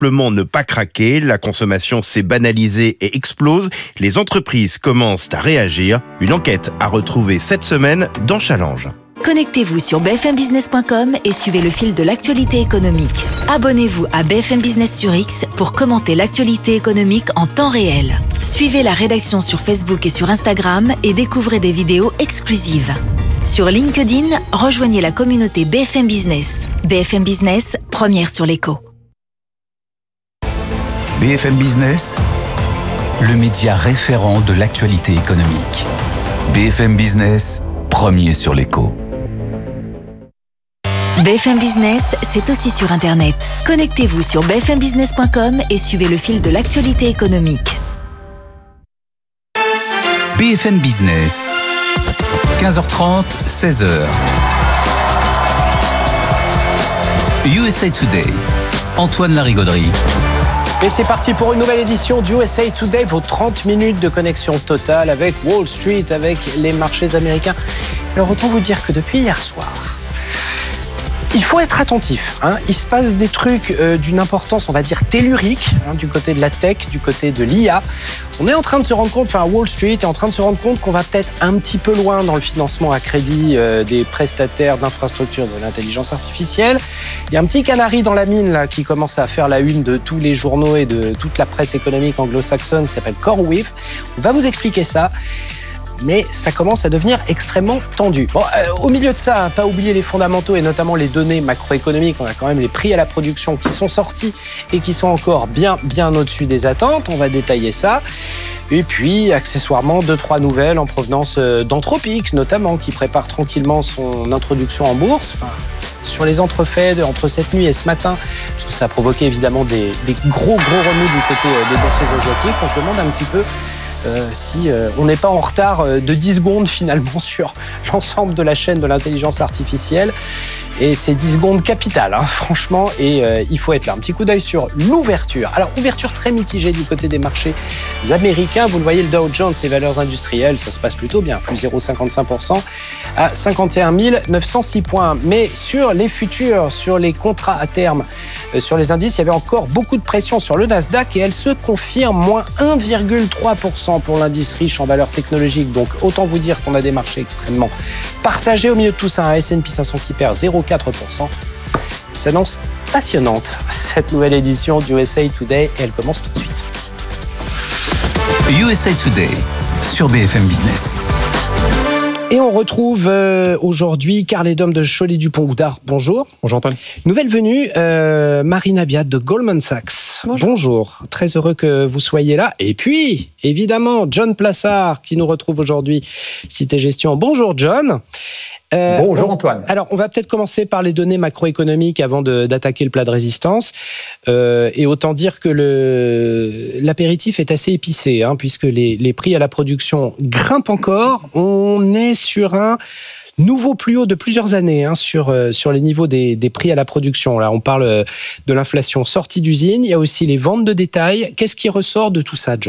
simplement ne pas craquer. La consommation s'est banalisée et explose. Les entreprises commencent à réagir. Une enquête à retrouver cette semaine dans Challenge. Connectez-vous sur bfmbusiness.com et suivez le fil de l'actualité économique. Abonnez-vous à BFM Business sur X pour commenter l'actualité économique en temps réel. Suivez la rédaction sur Facebook et sur Instagram et découvrez des vidéos exclusives. Sur LinkedIn, rejoignez la communauté BFM Business. BFM Business, première sur l'écho. BFM Business, le média référent de l'actualité économique. BFM Business, premier sur l'écho. BFM Business, c'est aussi sur Internet. Connectez-vous sur bfmbusiness.com et suivez le fil de l'actualité économique. BFM Business, 15h30, 16h. USA Today, Antoine Larigauderie. Et c'est parti pour une nouvelle édition du USA Today, vos 30 minutes de connexion totale avec Wall Street, avec les marchés américains. Alors autant vous dire que depuis hier soir, il faut être attentif. Il se passe des trucs d'une importance, on va dire, tellurique, du côté de la tech, du côté de l'IA. On est en train de se rendre compte, Wall Street est en train de se rendre compte qu'on va peut-être un petit peu loin dans le financement à crédit des prestataires d'infrastructures de l'intelligence artificielle. Il y a un petit canari dans la mine là, qui commence à faire la une de tous les journaux et de toute la presse économique anglo-saxonne qui s'appelle CoreWeave. On va vous expliquer ça. Mais ça commence à devenir extrêmement tendu. Bon, au milieu de ça, pas oublier les fondamentaux et notamment les données macroéconomiques. On a quand même les prix à la production qui sont sortis et qui sont encore bien au-dessus des attentes. On va détailler ça. Et puis, accessoirement, 2-3 nouvelles en provenance d'Anthropic, notamment, qui prépare tranquillement son introduction en bourse. Sur les entrefaits entre cette nuit et ce matin, parce que ça a provoqué évidemment des gros remous du côté des bourses asiatiques. On se demande un petit peu si on n'est pas en retard de 10 secondes finalement sur l'ensemble de la chaîne de l'intelligence artificielle. Et c'est 10 secondes capitales, franchement, et il faut être là. Un petit coup d'œil sur l'ouverture. Alors, ouverture très mitigée du côté des marchés américains. Vous le voyez, le Dow Jones, les valeurs industrielles, ça se passe plutôt bien, plus 0,55% à 51 906 points. Mais sur les futurs, sur les contrats à terme, sur les indices, il y avait encore beaucoup de pression sur le Nasdaq et elle se confirme, moins 1,3% pour l'indice riche en valeurs technologiques. Donc, autant vous dire qu'on a des marchés extrêmement partagés. Au milieu de tout ça, un S&P 500 qui perd 0,4%. S'annonce passionnante, cette nouvelle édition du USA Today, et elle commence tout de suite. USA Today, sur BFM Business. Et on retrouve aujourd'hui Carl Edom de Cholet-Dupont-Houdard. Bonjour. Bonjour Antoine. Nouvelle venue, Marina Biat de Goldman Sachs. Bonjour. Très heureux que vous soyez là. Et puis, évidemment, John Plassard qui nous retrouve aujourd'hui, Cité Gestion. Bonjour John. Bonjour Antoine. Alors, on va peut-être commencer par les données macroéconomiques avant d'attaquer le plat de résistance. Et autant dire que l'apéritif est assez épicé, puisque les prix à la production grimpent encore. On est sur un nouveau plus haut de plusieurs années sur les niveaux des prix à la production. Là, on parle de l'inflation sortie d'usine. Il y a aussi les ventes de détail. Qu'est-ce qui ressort de tout ça, John ?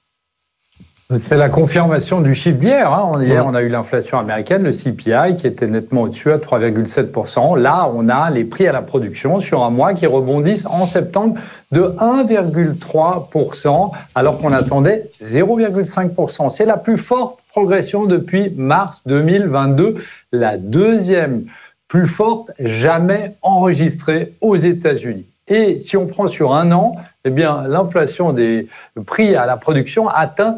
C'est la confirmation du chiffre d'hier. Hier, on a eu l'inflation américaine, le CPI, qui était nettement au-dessus à 3,7%. Là, on a les prix à la production sur un mois qui rebondissent en septembre de 1,3%, alors qu'on attendait 0,5%. C'est la plus forte progression depuis mars 2022, la deuxième plus forte jamais enregistrée aux États-Unis. Et si on prend sur un an, l'inflation des prix à la production atteint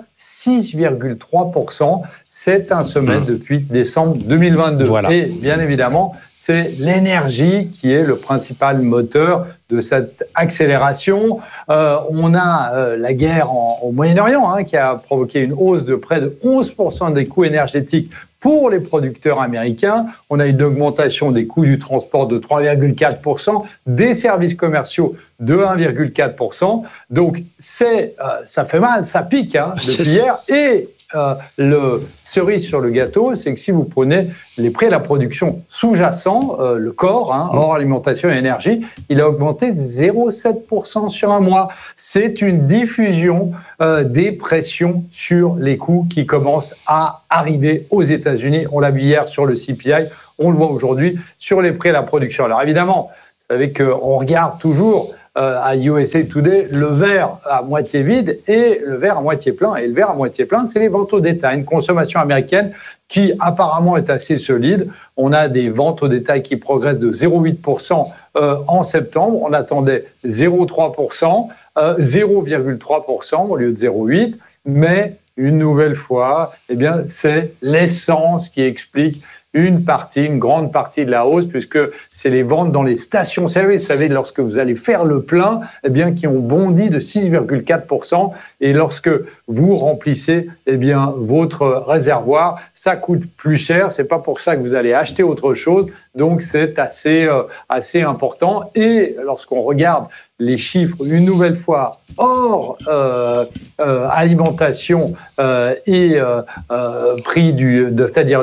6,3%. C'est un sommet depuis décembre 2022. Voilà. Et bien évidemment, c'est l'énergie qui est le principal moteur de cette accélération. On a la guerre au Moyen-Orient qui a provoqué une hausse de près de 11% des coûts énergétiques pour les producteurs américains. On a une augmentation des coûts du transport de 3,4%, des services commerciaux de 1,4%. Donc, ça fait mal, ça pique depuis hier. Et le cerise sur le gâteau, c'est que si vous prenez les prix à la production sous-jacents, le corps, hors alimentation et énergie, il a augmenté 0,7% sur un mois. C'est une diffusion des pressions sur les coûts qui commencent à arriver aux États-Unis. On l'a vu hier sur le CPI, on le voit aujourd'hui sur les prix à la production. Alors évidemment, vous savez qu'on regarde toujours à USA Today le verre à moitié vide et le verre à moitié plein. Et le verre à moitié plein, c'est les ventes au détail. Une consommation américaine qui apparemment est assez solide. On a des ventes au détail qui progressent de 0,8% en septembre. On attendait 0,3%, 0,3% au lieu de 0,8%. Mais une nouvelle fois, eh bien, c'est l'essence qui explique une grande partie de la hausse, puisque c'est les ventes dans les stations-service. Vous savez, lorsque vous allez faire le plein, eh bien, qui ont bondi de 6,4%. Et lorsque vous remplissez, eh bien, votre réservoir, ça coûte plus cher. C'est pas pour ça que vous allez acheter autre chose. Donc, c'est assez important. Et lorsqu'on regarde les chiffres, une nouvelle fois, hors alimentation et prix c'est-à-dire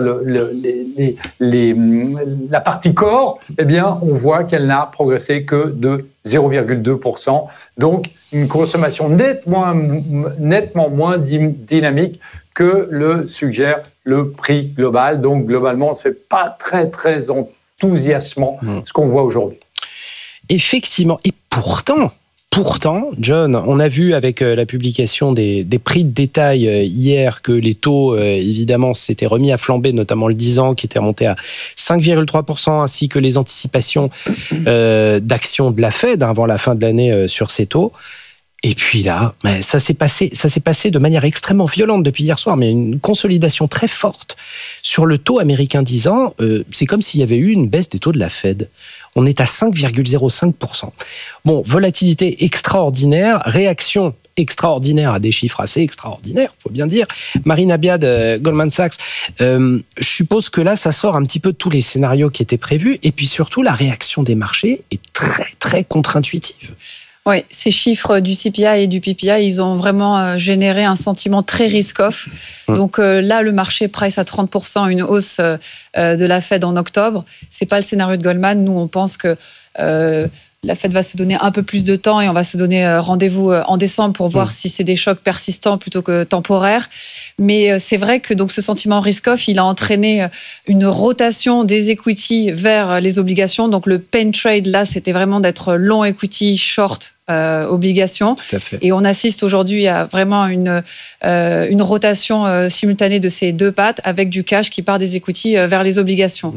la partie corps, eh bien, on voit qu'elle n'a progressé que de 0,2%. Donc, une consommation nettement moins dynamique que le suggère le prix global. Donc, globalement, ce n'est pas très, très enthousiasmant ce qu'on voit aujourd'hui. Effectivement. Et pourtant, John, on a vu avec la publication des prix de détail hier que les taux, évidemment, s'étaient remis à flamber, notamment le 10 ans qui était remonté à 5,3%, ainsi que les anticipations d'actions de la Fed avant la fin de l'année sur ces taux. Et puis là, ça s'est passé de manière extrêmement violente depuis hier soir, mais une consolidation très forte sur le taux américain 10 ans. C'est comme s'il y avait eu une baisse des taux de la Fed. On est à 5,05%. Bon, volatilité extraordinaire, réaction extraordinaire à des chiffres assez extraordinaires, faut bien dire. Marina Biad, Goldman Sachs, je suppose que là, ça sort un petit peu de tous les scénarios qui étaient prévus, et puis surtout, la réaction des marchés est très, très contre-intuitive. Oui, ces chiffres du CPI et du PPI, ils ont vraiment généré un sentiment très risk-off. Donc là, le marché price à 30% une hausse de la Fed en octobre. C'est pas le scénario de Goldman. Nous, on pense que la Fed va se donner un peu plus de temps et on va se donner rendez-vous en décembre pour voir si c'est des chocs persistants plutôt que temporaires. Mais c'est vrai que donc, ce sentiment risk-off, il a entraîné une rotation des equity vers les obligations. Donc le pain trade, là, c'était vraiment d'être long equity, short obligations. Tout à fait. Et on assiste aujourd'hui à vraiment une rotation simultanée de ces deux pattes avec du cash qui part des equity vers les obligations.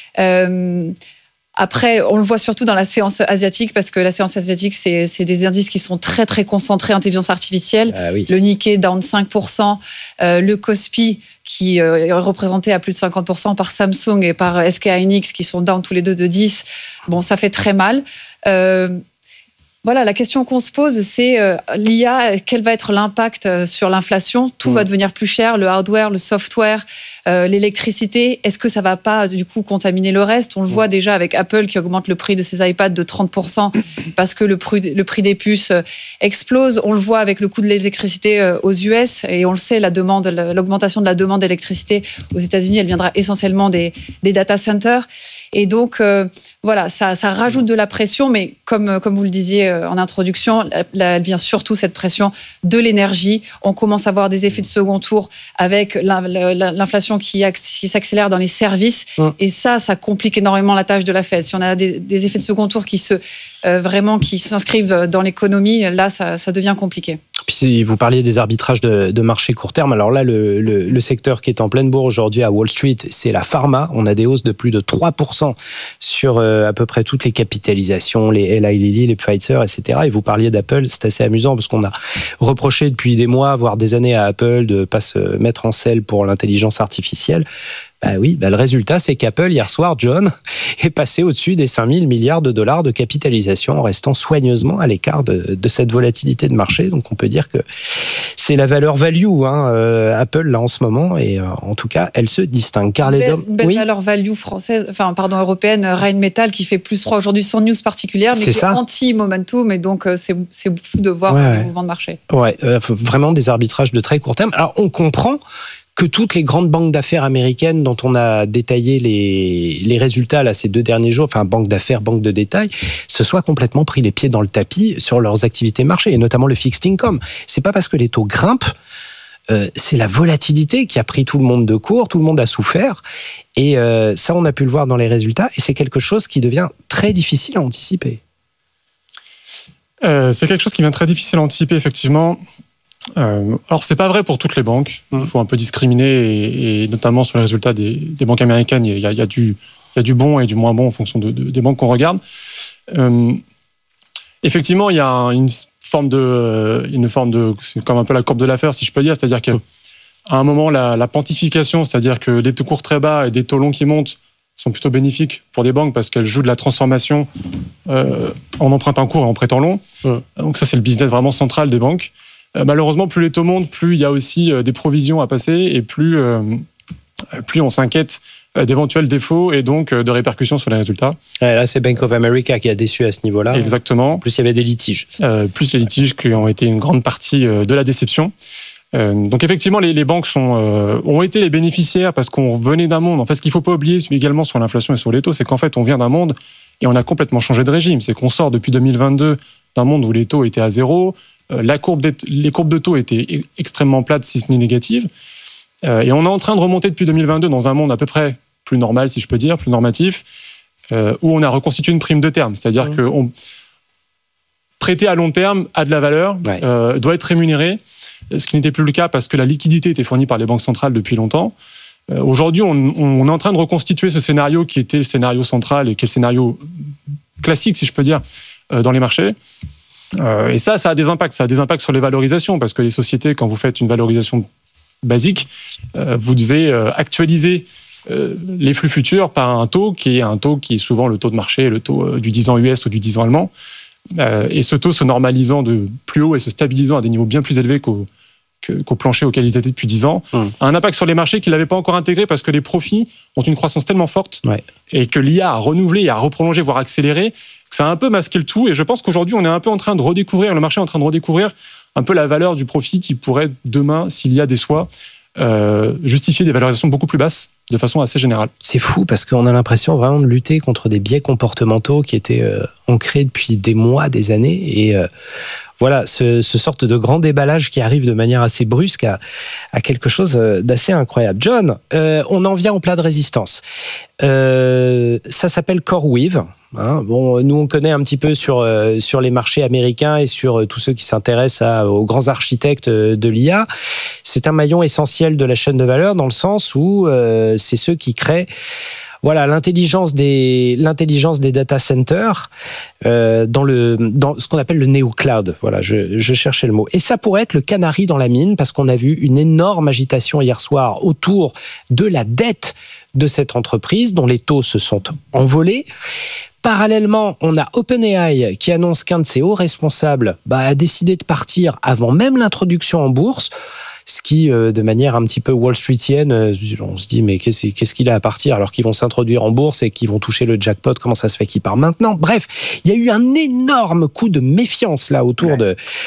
Après, on le voit surtout dans la séance asiatique, parce que la séance asiatique, c'est des indices qui sont très, très concentrés en intelligence artificielle. Ah oui. Le Nikkei, down 5%. Le Kospi, qui est représenté à plus de 50% par Samsung et par SK Hynix, qui sont down tous les deux de 10%. Bon, ça fait très mal. Voilà, la question qu'on se pose, c'est l'IA, quel va être l'impact sur l'inflation ? Tout va devenir plus cher, le hardware, le software, l'électricité. Est-ce que ça va pas, du coup, contaminer le reste ? On le voit déjà avec Apple qui augmente le prix de ses iPads de 30% parce que le prix des puces explose. On le voit avec le coût de l'électricité aux US et on le sait, l'augmentation de la demande d'électricité aux États-Unis, elle viendra essentiellement des data centers. Et donc, voilà, ça rajoute de la pression, mais comme vous le disiez en introduction, elle vient surtout, cette pression, de l'énergie. On commence à voir des effets de second tour avec l'inflation qui s'accélère dans les services. Et ça complique énormément la tâche de la Fed. Si on a des effets de second tour qui s'inscrivent dans l'économie, là, ça devient compliqué. Puis si vous parliez des arbitrages de marché court terme, alors là, le secteur qui est en pleine bourre aujourd'hui à Wall Street, c'est la pharma. On a des hausses de plus de 3% sur à peu près toutes les capitalisations, les Eli Lilly, les Pfizer, etc. Et vous parliez d'Apple, c'est assez amusant parce qu'on a reproché depuis des mois, voire des années à Apple de ne pas se mettre en selle pour l'intelligence artificielle. Le résultat, c'est qu'Apple, hier soir, John, est passé au-dessus des 5 000 milliards de dollars de capitalisation en restant soigneusement à l'écart de cette volatilité de marché. Donc, on peut dire que c'est la valeur value, Apple, là, en ce moment. Et en tout cas, elle se distingue. Une belle valeur value européenne, Rheinmetall, qui fait plus 3 aujourd'hui sans news particulière, mais qui est anti-momentum. Et donc, c'est fou de voir le mouvement de marché. Vraiment des arbitrages de très court terme. Alors, on comprend que toutes les grandes banques d'affaires américaines dont on a détaillé les résultats là, ces 2 derniers jours, enfin banques d'affaires, banques de détail, se soient complètement pris les pieds dans le tapis sur leurs activités marché, et notamment le fixed income. C'est pas parce que les taux grimpent, c'est la volatilité qui a pris tout le monde de court, tout le monde a souffert, et ça on a pu le voir dans les résultats, et c'est quelque chose qui devient très difficile à anticiper. C'est quelque chose qui vient très difficile à anticiper, effectivement. Alors, c'est pas vrai pour toutes les banques. Il faut un peu discriminer, et notamment sur les résultats des banques américaines, il y a du bon et du moins bon en fonction des banques qu'on regarde. Effectivement, il y a une forme de, c'est comme un peu la courbe de l'affaire, si je peux dire, c'est-à-dire qu'à un moment, la pontification, c'est-à-dire que des taux courts très bas et des taux longs qui montent, sont plutôt bénéfiques pour des banques parce qu'elles jouent de la transformation en empruntant court et en prêtant long. Donc ça, c'est le business vraiment central des banques. Malheureusement, plus les taux montent, plus il y a aussi des provisions à passer et plus on s'inquiète d'éventuels défauts et donc de répercussions sur les résultats. Ouais, là, c'est Bank of America qui a déçu à ce niveau-là. Exactement. En plus, il y avait des litiges. Plus les litiges qui ont été une grande partie de la déception. Donc effectivement, les banques ont été les bénéficiaires parce qu'on venait d'un monde. En fait, ce qu'il ne faut pas oublier également sur l'inflation et sur les taux, c'est qu'en fait, on vient d'un monde et on a complètement changé de régime. C'est qu'on sort depuis 2022 d'un monde où les taux étaient à zéro, les courbes de taux étaient extrêmement plates, si ce n'est négatives. Et on est en train de remonter depuis 2022 dans un monde à peu près plus normal, si je peux dire, plus normatif, où on a reconstitué une prime de terme. C'est-à-dire que prêter à long terme a de la valeur, doit être rémunéré, ce qui n'était plus le cas parce que la liquidité était fournie par les banques centrales depuis longtemps. Aujourd'hui, on est en train de reconstituer ce scénario qui était le scénario central et qui est le scénario classique, si je peux dire, dans les marchés. Et ça a des impacts. Ça a des impacts sur les valorisations parce que les sociétés, quand vous faites une valorisation basique, vous devez actualiser les flux futurs par un taux qui est souvent le taux de marché, le taux du 10 ans US ou du 10 ans allemand. Et ce taux se normalisant de plus haut et se stabilisant à des niveaux bien plus élevés qu'au plancher auquel ils étaient depuis 10 ans, a un impact sur les marchés qu'ils n'avaient pas encore intégré parce que les profits ont une croissance tellement forte et que l'IA a renouvelé, a reprolongé, voire accéléré, que ça a un peu masqué le tout. Et je pense qu'aujourd'hui, on est un peu en train de redécouvrir, le marché est en train de redécouvrir un peu la valeur du profit qui pourrait demain, s'il y a des choix, justifier des valorisations beaucoup plus basses de façon assez générale. C'est fou parce qu'on a l'impression vraiment de lutter contre des biais comportementaux qui étaient ancrés depuis des mois, des années. Et voilà, ce sorte de grand déballage qui arrive de manière assez brusque à quelque chose d'assez incroyable. John, on en vient au plat de résistance. Ça s'appelle CoreWeave. Bon, nous, on connaît un petit peu sur les marchés américains et sur tous ceux qui s'intéressent aux grands architectes de l'IA. C'est un maillon essentiel de la chaîne de valeur dans le sens où c'est ceux qui créent l'intelligence des data centers dans ce qu'on appelle le néo-cloud. Voilà, je cherchais le mot. Et ça pourrait être le canari dans la mine parce qu'on a vu une énorme agitation hier soir autour de la dette de cette entreprise dont les taux se sont envolés. Parallèlement, on a OpenAI qui annonce qu'un de ses hauts responsables a décidé de partir avant même l'introduction en bourse, ce qui, de manière un petit peu Wall Streetienne, on se dit mais qu'est-ce qu'il a à partir alors qu'ils vont s'introduire en bourse et qu'ils vont toucher le jackpot, comment ça se fait qu'il part maintenant ? Bref, il y a eu un énorme coup de méfiance là autour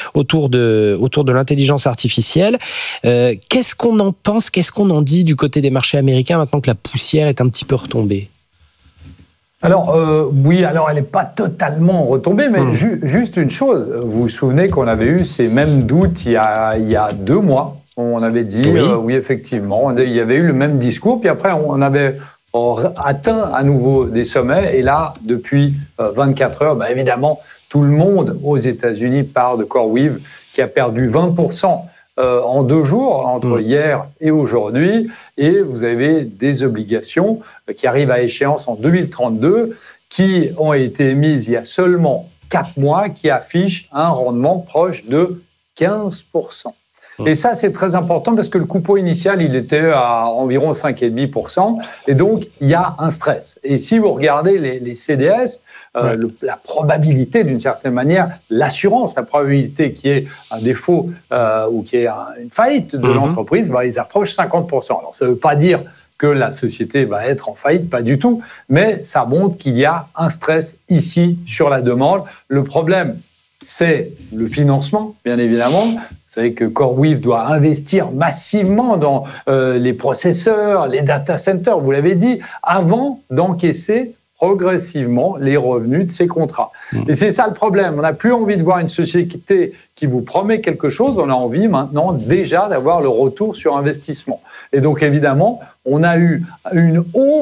de l'intelligence artificielle. Qu'est-ce qu'on en pense ? Qu'est-ce qu'on en dit du côté des marchés américains maintenant que la poussière est un petit peu retombée ? Alors, oui, alors elle n'est pas totalement retombée, mais juste une chose. Vous vous souvenez qu'on avait eu ces mêmes doutes il y a 2 mois. On avait dit, oui, effectivement, il y avait eu le même discours, puis après on avait atteint à nouveau des sommets, et là, depuis 24 heures, évidemment, tout le monde aux États-Unis parle de CoreWeave, qui a perdu 20% en 2 jours, entre hier et aujourd'hui, et vous avez des obligations qui arrivent à échéance en 2032, qui ont été émises il y a seulement 4 mois, qui affichent un rendement proche de 15%. Et ça, c'est très important parce que le coupon initial, il était à environ 5,5%, et donc il y a un stress. Et si vous regardez les CDS, la probabilité, d'une certaine manière, l'assurance, la probabilité qu'il y ait un défaut ou qu'il y ait une faillite de l'entreprise, ils approchent 50%. Alors, ça ne veut pas dire que la société va être en faillite, pas du tout, mais ça montre qu'il y a un stress ici sur la demande. Le problème, c'est le financement, bien évidemment. Vous savez que CoreWeave doit investir massivement dans les processeurs, les data centers, vous l'avez dit, avant d'encaisser progressivement les revenus de ces contrats. Et c'est ça le problème. On n'a plus envie de voir une société qui vous promet quelque chose, on a envie maintenant déjà d'avoir le retour sur investissement. Et donc évidemment, on a eu une hausse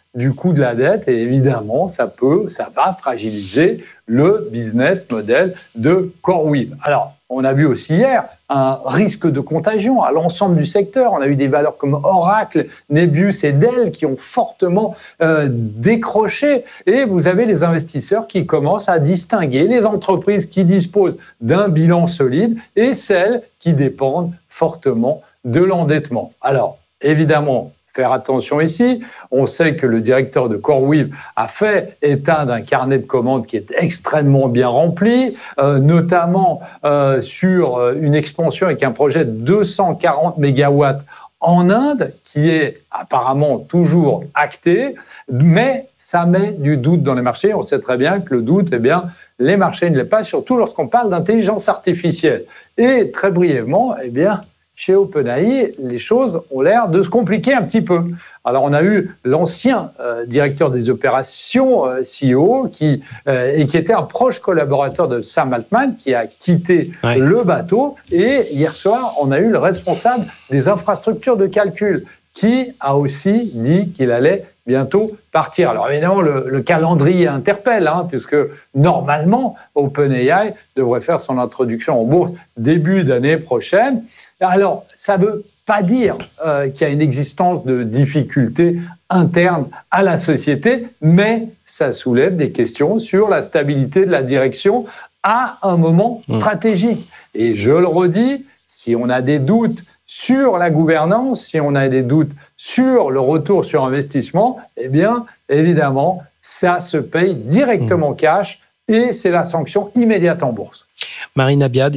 du coût de la dette et évidemment, ça va fragiliser le business model de CoreWeave. Alors, on a vu aussi hier un risque de contagion à l'ensemble du secteur. On a eu des valeurs comme Oracle, Nebius et Dell qui ont fortement décroché. Et vous avez les investisseurs qui commencent à distinguer les entreprises qui disposent d'un bilan solide et celles qui dépendent fortement de l'endettement. Alors, évidemment, faire attention ici. On sait que le directeur de CoreWeave a fait état d'un carnet de commandes qui est extrêmement bien rempli, notamment sur une expansion avec un projet de 240 mégawatts en Inde, qui est apparemment toujours acté, mais ça met du doute dans les marchés. On sait très bien que le doute, les marchés ne l'aiment pas, surtout lorsqu'on parle d'intelligence artificielle. Et très brièvement, chez OpenAI, les choses ont l'air de se compliquer un petit peu. Alors, on a eu l'ancien directeur des opérations, CEO, qui était un proche collaborateur de Sam Altman, qui a quitté le bateau. Et hier soir, on a eu le responsable des infrastructures de calcul, qui a aussi dit qu'il allait bientôt partir. Alors évidemment, le calendrier interpelle, puisque normalement, OpenAI devrait faire son introduction en bourse début d'année prochaine. Alors, ça ne veut pas dire qu'il y a une existence de difficultés internes à la société, mais ça soulève des questions sur la stabilité de la direction à un moment stratégique. Et je le redis, si on a des doutes sur la gouvernance, si on a des doutes sur le retour sur investissement, évidemment, ça se paye directement cash et c'est la sanction immédiate en bourse. Marine Abiad,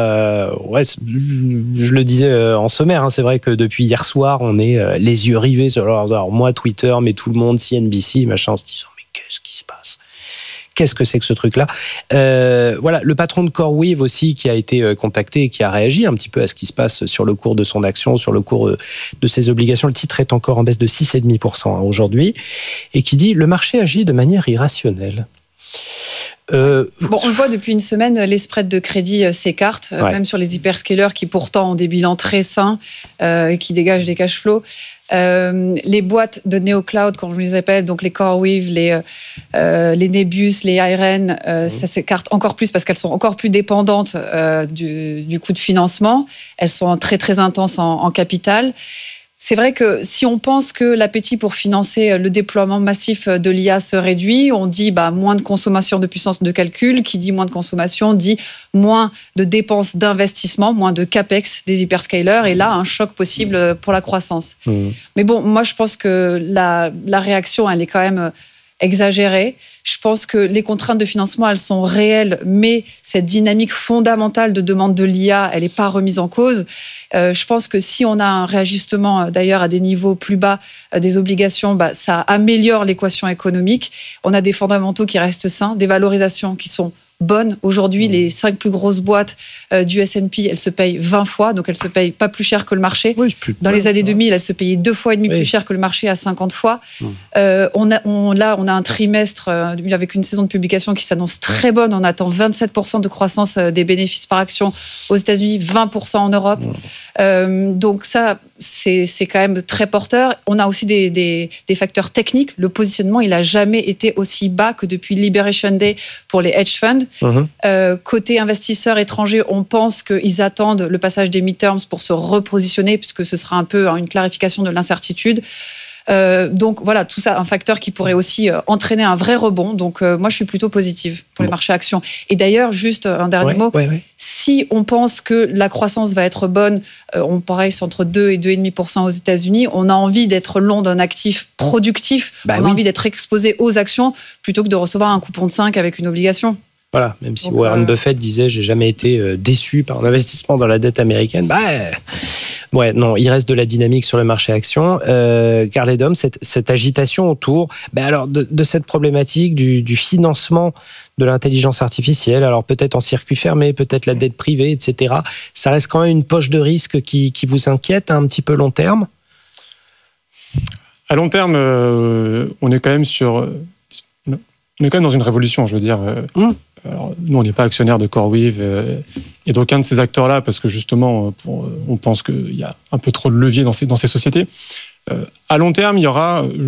je le disais en sommaire, c'est vrai que depuis hier soir, on est les yeux rivés sur alors moi, Twitter, mais tout le monde, CNBC, machin, en se disant mais qu'est-ce qui se passe ? Qu'est-ce que c'est que ce truc-là ? Le patron de CoreWeave aussi qui a été contacté et qui a réagi un petit peu à ce qui se passe sur le cours de son action, sur le cours de ses obligations. Le titre est encore en baisse de 6,5% aujourd'hui et qui dit « Le marché agit de manière irrationnelle ». On le voit depuis une semaine, les spreads de crédit s'écartent, même sur les hyperscalers qui pourtant ont des bilans très sains, qui dégagent des cash flows. Les boîtes de NeoCloud, comme je les appelle, donc les CoreWeave, les Nebius, les IREN, ça s'écarte encore plus parce qu'elles sont encore plus dépendantes du coût de financement. Elles sont très très intenses en capital. C'est vrai que si on pense que l'appétit pour financer le déploiement massif de l'IA se réduit, on dit moins de consommation de puissance de calcul. Qui dit moins de consommation dit moins de dépenses d'investissement, moins de capex des hyperscalers. Et là, un choc possible pour la croissance. Mais bon, moi, je pense que la réaction, elle est quand même exagérée. Je pense que les contraintes de financement, elles sont réelles, mais cette dynamique fondamentale de demande de l'IA, elle n'est pas remise en cause. Je pense que si on a un réajustement, d'ailleurs, à des niveaux plus bas des obligations, ça améliore l'équation économique. On a des fondamentaux qui restent sains, des valorisations qui sont bonnes. Aujourd'hui, les 5 plus grosses boîtes du S&P, elles se payent 20 fois, donc elles se payent pas plus cher que le marché. Dans les années 2000, elles se payaient 2,5 fois plus cher que le marché à 50 fois. On a un trimestre avec une saison de publication qui s'annonce très bonne. On attend 27% de croissance des bénéfices par action aux États-Unis, 20% en Europe. Donc ça, c'est quand même très porteur. On a aussi des facteurs techniques. Le positionnement, il n'a jamais été aussi bas que depuis Liberation Day pour les hedge funds. Côté investisseurs étrangers, on pense qu'ils attendent le passage des midterms pour se repositionner, puisque ce sera un peu une clarification de l'incertitude. Donc voilà, tout ça, un facteur qui pourrait aussi entraîner un vrai rebond. Donc moi, je suis plutôt positive pour les marchés actions. Et d'ailleurs, juste un dernier mot, si on pense que la croissance va être bonne, on pareil, c'est entre 2 et 2,5% aux États-Unis, on a envie d'être long d'un actif productif, on a envie d'être exposé aux actions plutôt que de recevoir un coupon de 5 avec une obligation. Voilà, même si Warren Buffett disait « j'ai jamais été déçu par un investissement dans la dette américaine », non, il reste de la dynamique sur le marché action. Carl Edom, cette agitation autour de cette problématique du financement de l'intelligence artificielle, alors peut-être en circuit fermé, peut-être la dette privée, etc. Ça reste quand même une poche de risque qui vous inquiète un petit peu long terme ? À long terme, on est quand même dans une révolution, je veux dire. Alors, nous, on n'est pas actionnaire de CoreWeave et d'aucun de ces acteurs-là, parce que justement, on pense qu'il y a un peu trop de levier dans ces sociétés. À long terme, il y aura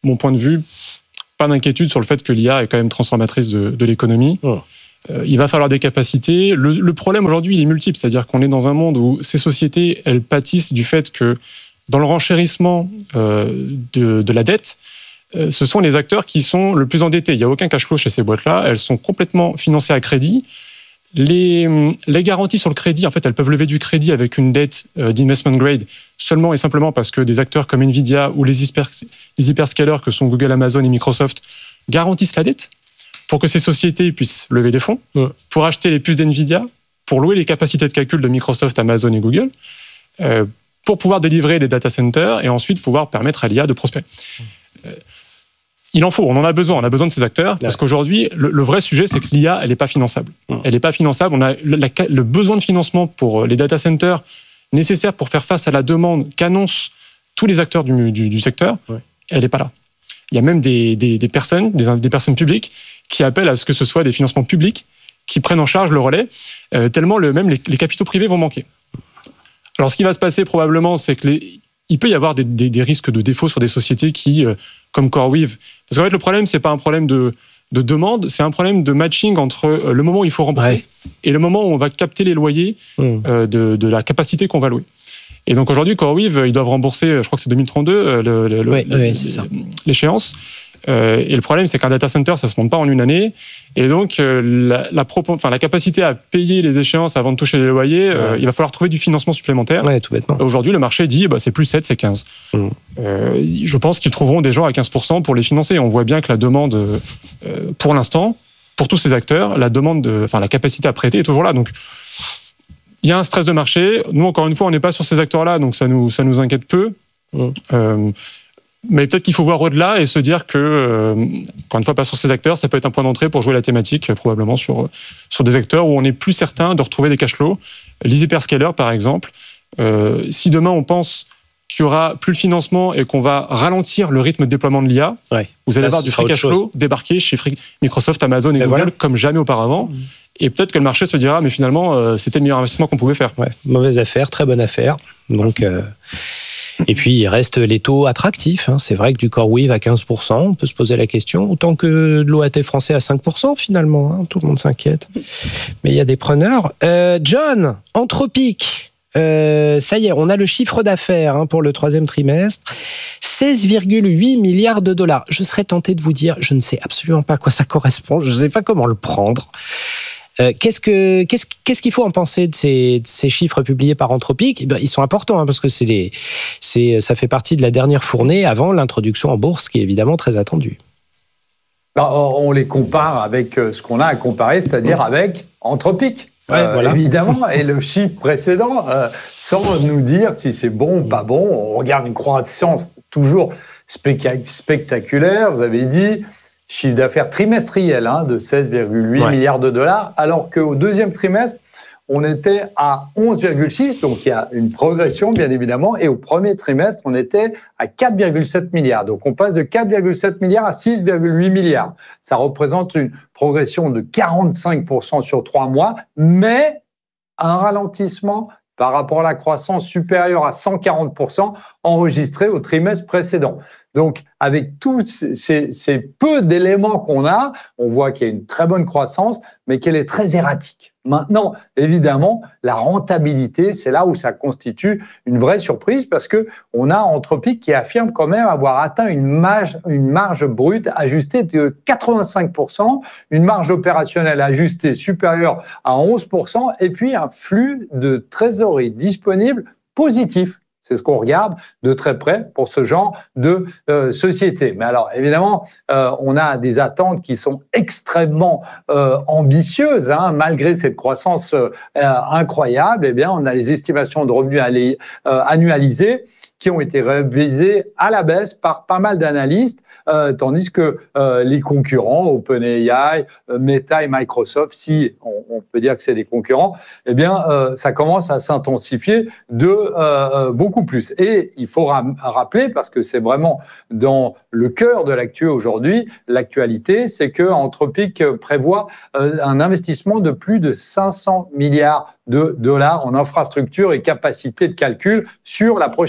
mon point de vue, pas d'inquiétude sur le fait que l'IA est quand même transformatrice de l'économie. Il va falloir des capacités. Le problème aujourd'hui, il est multiple, c'est-à-dire qu'on est dans un monde où ces sociétés, elles pâtissent du fait que dans le renchérissement de la dette, ce sont les acteurs qui sont le plus endettés. Il n'y a aucun cash flow chez ces boîtes-là. Elles sont complètement financées à crédit. Les garanties sur le crédit, en fait, elles peuvent lever du crédit avec une dette d'investment grade seulement et simplement parce que des acteurs comme Nvidia ou les hyperscalers que sont Google, Amazon et Microsoft garantissent la dette pour que ces sociétés puissent lever des fonds, pour acheter les puces d'Nvidia, pour louer les capacités de calcul de Microsoft, Amazon et Google, pour pouvoir délivrer des data centers et ensuite pouvoir permettre à l'IA de prospérer. Il en faut, on en a besoin, de ces acteurs, parce qu'aujourd'hui, le vrai sujet, c'est que l'IA, elle n'est pas finançable. Elle n'est pas finançable, on a le besoin de financement pour les data centers nécessaires pour faire face à la demande qu'annoncent tous les acteurs du secteur, elle n'est pas là. Il y a même des personnes publiques qui appellent à ce que ce soit des financements publics qui prennent en charge le relais, tellement même les capitaux privés vont manquer. Alors, ce qui va se passer probablement, c'est que il peut y avoir des risques de défaut sur des sociétés qui, comme CoreWeave, parce qu'en fait, le problème, c'est pas un problème de demande, c'est un problème de matching entre le moment où il faut rembourser et le moment où on va capter les loyers de la capacité qu'on va louer. Et donc aujourd'hui, CoreWeave, ils doivent rembourser, je crois que c'est 2032, c'est ça. L'échéance. Et le problème, c'est qu'un data center, ça se monte pas en une année. Et donc, la capacité à payer les échéances avant de toucher les loyers, il va falloir trouver du financement supplémentaire. Tout bêtement. Aujourd'hui, le marché dit, c'est plus 7, c'est 15. Je pense qu'ils trouveront des gens à 15% pour les financer. On voit bien que la demande, pour l'instant, pour tous ces acteurs, la capacité à prêter est toujours là. Donc, il y a un stress de marché. Nous, encore une fois, on n'est pas sur ces acteurs-là, donc ça nous inquiète peu. Mais peut-être qu'il faut voir au-delà et se dire que, encore une fois, pas sur ces acteurs, ça peut être un point d'entrée pour jouer la thématique, probablement sur des acteurs où on est plus certain de retrouver des cash flows. Les hyperscalers, par exemple, si demain on pense qu'il y aura plus le financement et qu'on va ralentir le rythme de déploiement de l'IA, vous allez avoir du free cash flow débarquer chez Microsoft, Amazon et Google comme jamais auparavant. Et peut-être que le marché se dira, mais finalement, c'était le meilleur investissement qu'on pouvait faire. Mauvaise affaire, très bonne affaire. Donc, et puis, il reste les taux attractifs. C'est vrai que du CoreWeave à 15%, on peut se poser la question. Autant que de l'OAT français à 5%, finalement. Tout le monde s'inquiète. Mais il y a des preneurs. John, Anthropic. Ça y est, on a le chiffre d'affaires pour le troisième trimestre. 16,8 milliards de dollars. Je serais tenté de vous dire, je ne sais absolument pas à quoi ça correspond. Je ne sais pas comment le prendre. Qu'est-ce qu'il faut en penser de ces chiffres publiés par Anthropic ? Ils sont importants parce que ça fait partie de la dernière fournée avant l'introduction en bourse, qui est évidemment très attendue. On les compare avec ce qu'on a à comparer, c'est-à-dire avec Anthropic. Voilà. Évidemment, et le chiffre précédent, sans nous dire si c'est bon ou pas bon, on regarde une croissance toujours spectaculaire. Vous avez dit chiffre d'affaires trimestriel de 16,8 milliards de dollars, alors qu'au deuxième trimestre, on était à 11,6, donc il y a une progression bien évidemment, et au premier trimestre, on était à 4,7 milliards. Donc on passe de 4,7 milliards à 6,8 milliards. Ça représente une progression de 45% sur 3 mois, mais un ralentissement par rapport à la croissance supérieure à 140% enregistrée au trimestre précédent. Donc, avec tous ces peu d'éléments qu'on a, on voit qu'il y a une très bonne croissance, mais qu'elle est très erratique. Maintenant, évidemment, la rentabilité, c'est là où ça constitue une vraie surprise parce que on a Anthropic qui affirme quand même avoir atteint une marge brute ajustée de 85%, une marge opérationnelle ajustée supérieure à 11%, et puis un flux de trésorerie disponible positif. C'est ce qu'on regarde de très près pour ce genre de société. Mais alors, évidemment, on a des attentes qui sont extrêmement ambitieuses. Malgré cette croissance incroyable, eh bien, on a les estimations de revenus annualisés qui ont été révisées à la baisse par pas mal d'analystes, tandis que les concurrents, OpenAI, Meta et Microsoft, si on peut dire que c'est des concurrents, eh bien, ça commence à s'intensifier de beaucoup plus. Et il faut rappeler, parce que c'est vraiment dans le cœur de l'actu aujourd'hui, l'actualité, c'est que Anthropic prévoit un investissement de plus de 500 milliards de dollars en infrastructure et capacité de calcul sur la prochaine décennie.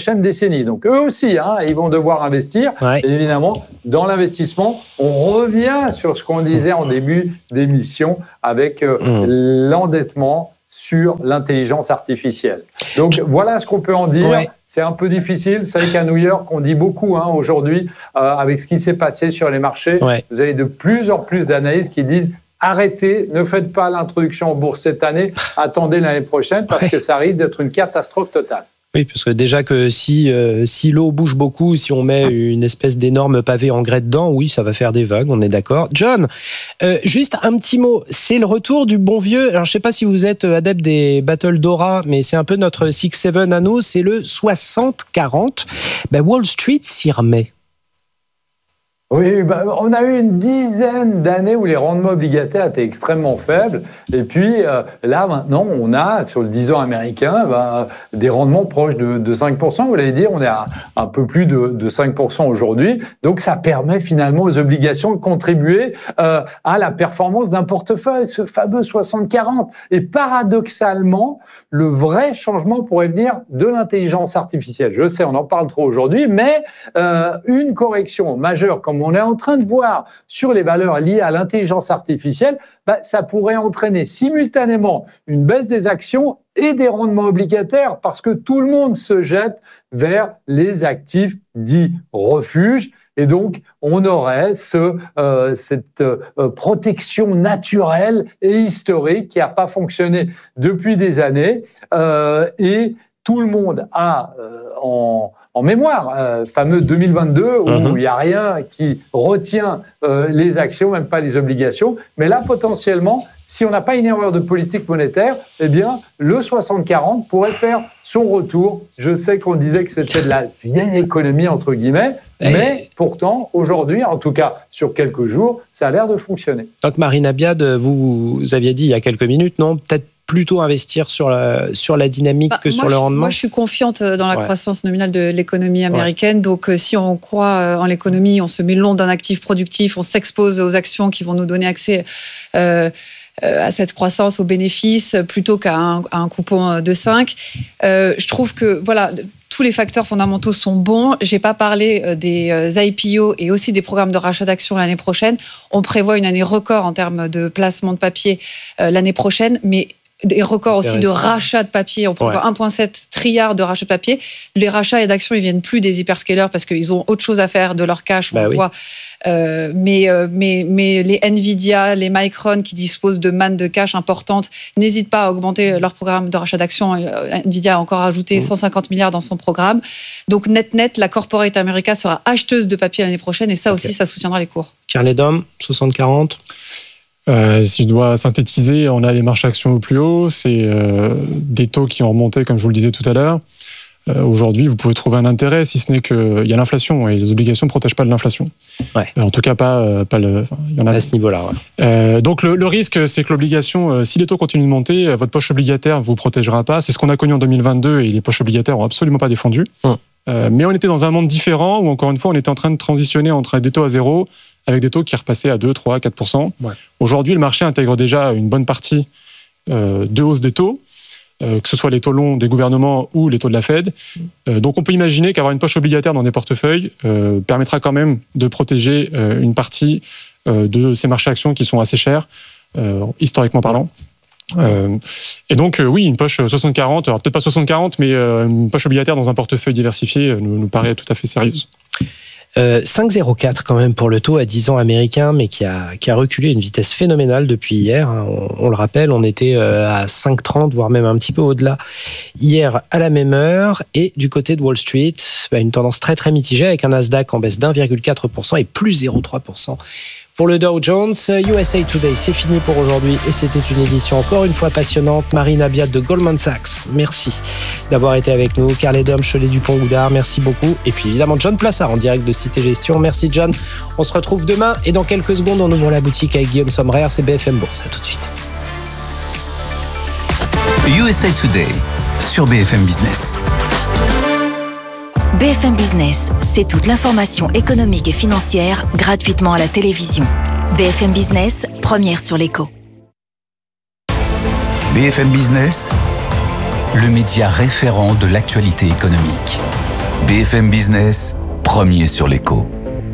décennie. Donc eux aussi, ils vont devoir investir. Ouais. Et évidemment, dans l'investissement, on revient sur ce qu'on disait en début d'émission avec l'endettement sur l'intelligence artificielle. Donc voilà ce qu'on peut en dire. Ouais. C'est un peu difficile. Vous savez qu'à New York, on dit beaucoup aujourd'hui avec ce qui s'est passé sur les marchés. Ouais. Vous avez de plus en plus d'analystes qui disent arrêtez, ne faites pas l'introduction en bourse cette année, attendez l'année prochaine parce que ça risque d'être une catastrophe totale. Oui, parce que déjà que si l'eau bouge beaucoup, si on met une espèce d'énorme pavé en grès dedans, oui, ça va faire des vagues, on est d'accord. John, juste un petit mot, c'est le retour du bon vieux, alors je ne sais pas si vous êtes adepte des Battle Dora, mais c'est un peu notre 6-7 à nous, c'est le 60-40. Wall Street s'y remet. Oui, on a eu une dizaine d'années où les rendements obligataires étaient extrêmement faibles. Et puis là, maintenant, on a, sur le 10 ans américain, des rendements proches de 5%. Vous l'avez dit, on est à un peu plus de 5% aujourd'hui. Donc, ça permet finalement aux obligations de contribuer à la performance d'un portefeuille, ce fameux 60-40. Et paradoxalement, le vrai changement pourrait venir de l'intelligence artificielle. Je sais, on en parle trop aujourd'hui, mais une correction majeure, comme on est en train de voir sur les valeurs liées à l'intelligence artificielle, ça pourrait entraîner simultanément une baisse des actions et des rendements obligataires parce que tout le monde se jette vers les actifs dits refuges. Et donc, on aurait cette protection naturelle et historique qui n'a pas fonctionné depuis des années. Et tout le monde a en mémoire, fameux 2022, où il n'y a rien qui retient les actions, même pas les obligations. Mais là, potentiellement, si on n'a pas une erreur de politique monétaire, eh bien, le 60-40 pourrait faire son retour. Je sais qu'on disait que c'était de la vieille économie, entre guillemets, mais pourtant, aujourd'hui, en tout cas sur quelques jours, ça a l'air de fonctionner. Donc, Marine Abiad, vous aviez dit il y a quelques minutes, non, peut-être plutôt investir sur la dynamique que sur le rendement? Moi, je suis confiante dans la croissance nominale de l'économie américaine. Donc, si on croit en l'économie, on se met long d'un actif productif, on s'expose aux actions qui vont nous donner accès à cette croissance, aux bénéfices, plutôt qu'à un coupon de 5. Je trouve que, voilà, tous les facteurs fondamentaux sont bons. Je n'ai pas parlé des IPO et aussi des programmes de rachat d'actions l'année prochaine. On prévoit une année record en termes de placement de papier l'année prochaine, mais des records aussi de rachat de papier. On prévoit 1,7 trilliard de rachats de papier. Les rachats d'actions, ils viennent plus des hyperscalers parce qu'ils ont autre chose à faire de leur cash. Voit. Mais les Nvidia, les Micron qui disposent de manne de cash importante n'hésitent pas à augmenter leur programme de rachat d'actions. Nvidia a encore ajouté 150 milliards dans son programme. Donc net, la corporate America sera acheteuse de papier l'année prochaine et ça aussi, ça soutiendra les cours. Carledom, 60-40. Si je dois synthétiser, on a les marchés actions au plus haut, c'est des taux qui ont remonté, comme je vous le disais tout à l'heure. Aujourd'hui, vous pouvez trouver un intérêt, si ce n'est qu'il y a l'inflation, et les obligations ne protègent pas de l'inflation. En tout cas, il y en a à ce niveau-là. Donc le risque, c'est que l'obligation, si les taux continuent de monter, votre poche obligataire ne vous protégera pas. C'est ce qu'on a connu en 2022, et les poches obligataires n'ont absolument pas défendu. Mais on était dans un monde différent, où encore une fois, on était en train de transitionner entre des taux à zéro, avec des taux qui repassaient à 2, 3, 4%. Aujourd'hui, le marché intègre déjà une bonne partie de hausse des taux, que ce soit les taux longs des gouvernements ou les taux de la Fed. Donc on peut imaginer qu'avoir une poche obligataire dans des portefeuilles permettra quand même de protéger une partie de ces marchés actions qui sont assez chers, historiquement parlant. Et donc oui, une poche 60-40, alors peut-être pas 60-40, mais une poche obligataire dans un portefeuille diversifié nous paraît tout à fait sérieuse. 5,04 quand même pour le taux à 10 ans américain, mais qui a reculé à une vitesse phénoménale depuis hier. On le rappelle, on était à 5,30, voire même un petit peu au-delà hier à la même heure. Et du côté de Wall Street, une tendance très très mitigée avec un Nasdaq en baisse d'1,4% et plus 0,3%. Pour le Dow Jones, USA Today, c'est fini pour aujourd'hui et c'était une édition encore une fois passionnante. Marine Abiad de Goldman Sachs, merci d'avoir été avec nous. Carledom, Cholet-Dupont-Goudard, merci beaucoup. Et puis évidemment John Plassard en direct de Cité Gestion. Merci John. On se retrouve demain et dans quelques secondes on ouvre la boutique avec Guillaume Sommerer. C'est BFM Bourse. À tout de suite. USA Today sur BFM Business. BFM Business, c'est toute l'information économique et financière gratuitement à la télévision. BFM Business, première sur l'écho. BFM Business, le média référent de l'actualité économique. BFM Business, premier sur l'écho.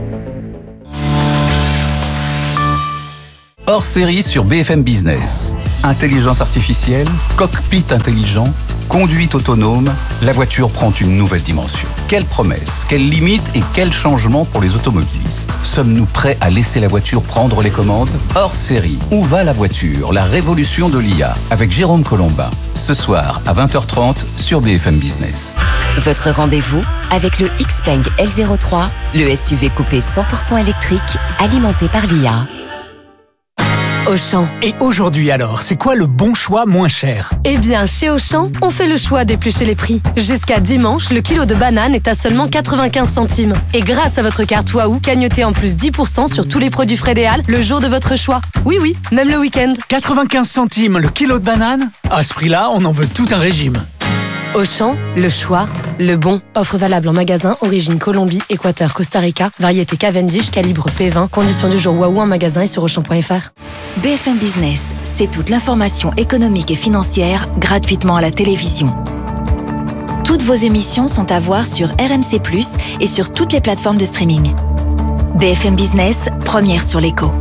Hors série sur BFM Business. Intelligence artificielle, cockpit intelligent, conduite autonome, la voiture prend une nouvelle dimension. Quelles promesses, quelles limites et quels changements pour les automobilistes? Sommes-nous prêts à laisser la voiture prendre les commandes? Hors série, où va la voiture? La révolution de l'IA, avec Jérôme Colombin. Ce soir à 20h30 sur BFM Business. Votre rendez-vous avec le Xpeng L03, le SUV coupé 100% électrique, alimenté par l'IA. Auchan. Et aujourd'hui alors, c'est quoi le bon choix moins cher? Eh bien, chez Auchan, on fait le choix d'éplucher les prix. Jusqu'à dimanche, le kilo de banane est à seulement 95 centimes. Et grâce à votre carte Wahoo, cagnotez en plus 10% sur tous les produits Frédéal le jour de votre choix. Oui, même le week-end. 95 centimes le kilo de banane? À ce prix-là, on en veut tout un régime. Auchan, le choix, le bon. Offre valable en magasin, origine Colombie, Équateur, Costa Rica, variété Cavendish, calibre P20, conditions du jour Wahoo en magasin et sur Auchan.fr. BFM Business, c'est toute l'information économique et financière gratuitement à la télévision. Toutes vos émissions sont à voir sur RMC+, et sur toutes les plateformes de streaming. BFM Business, première sur l'écho.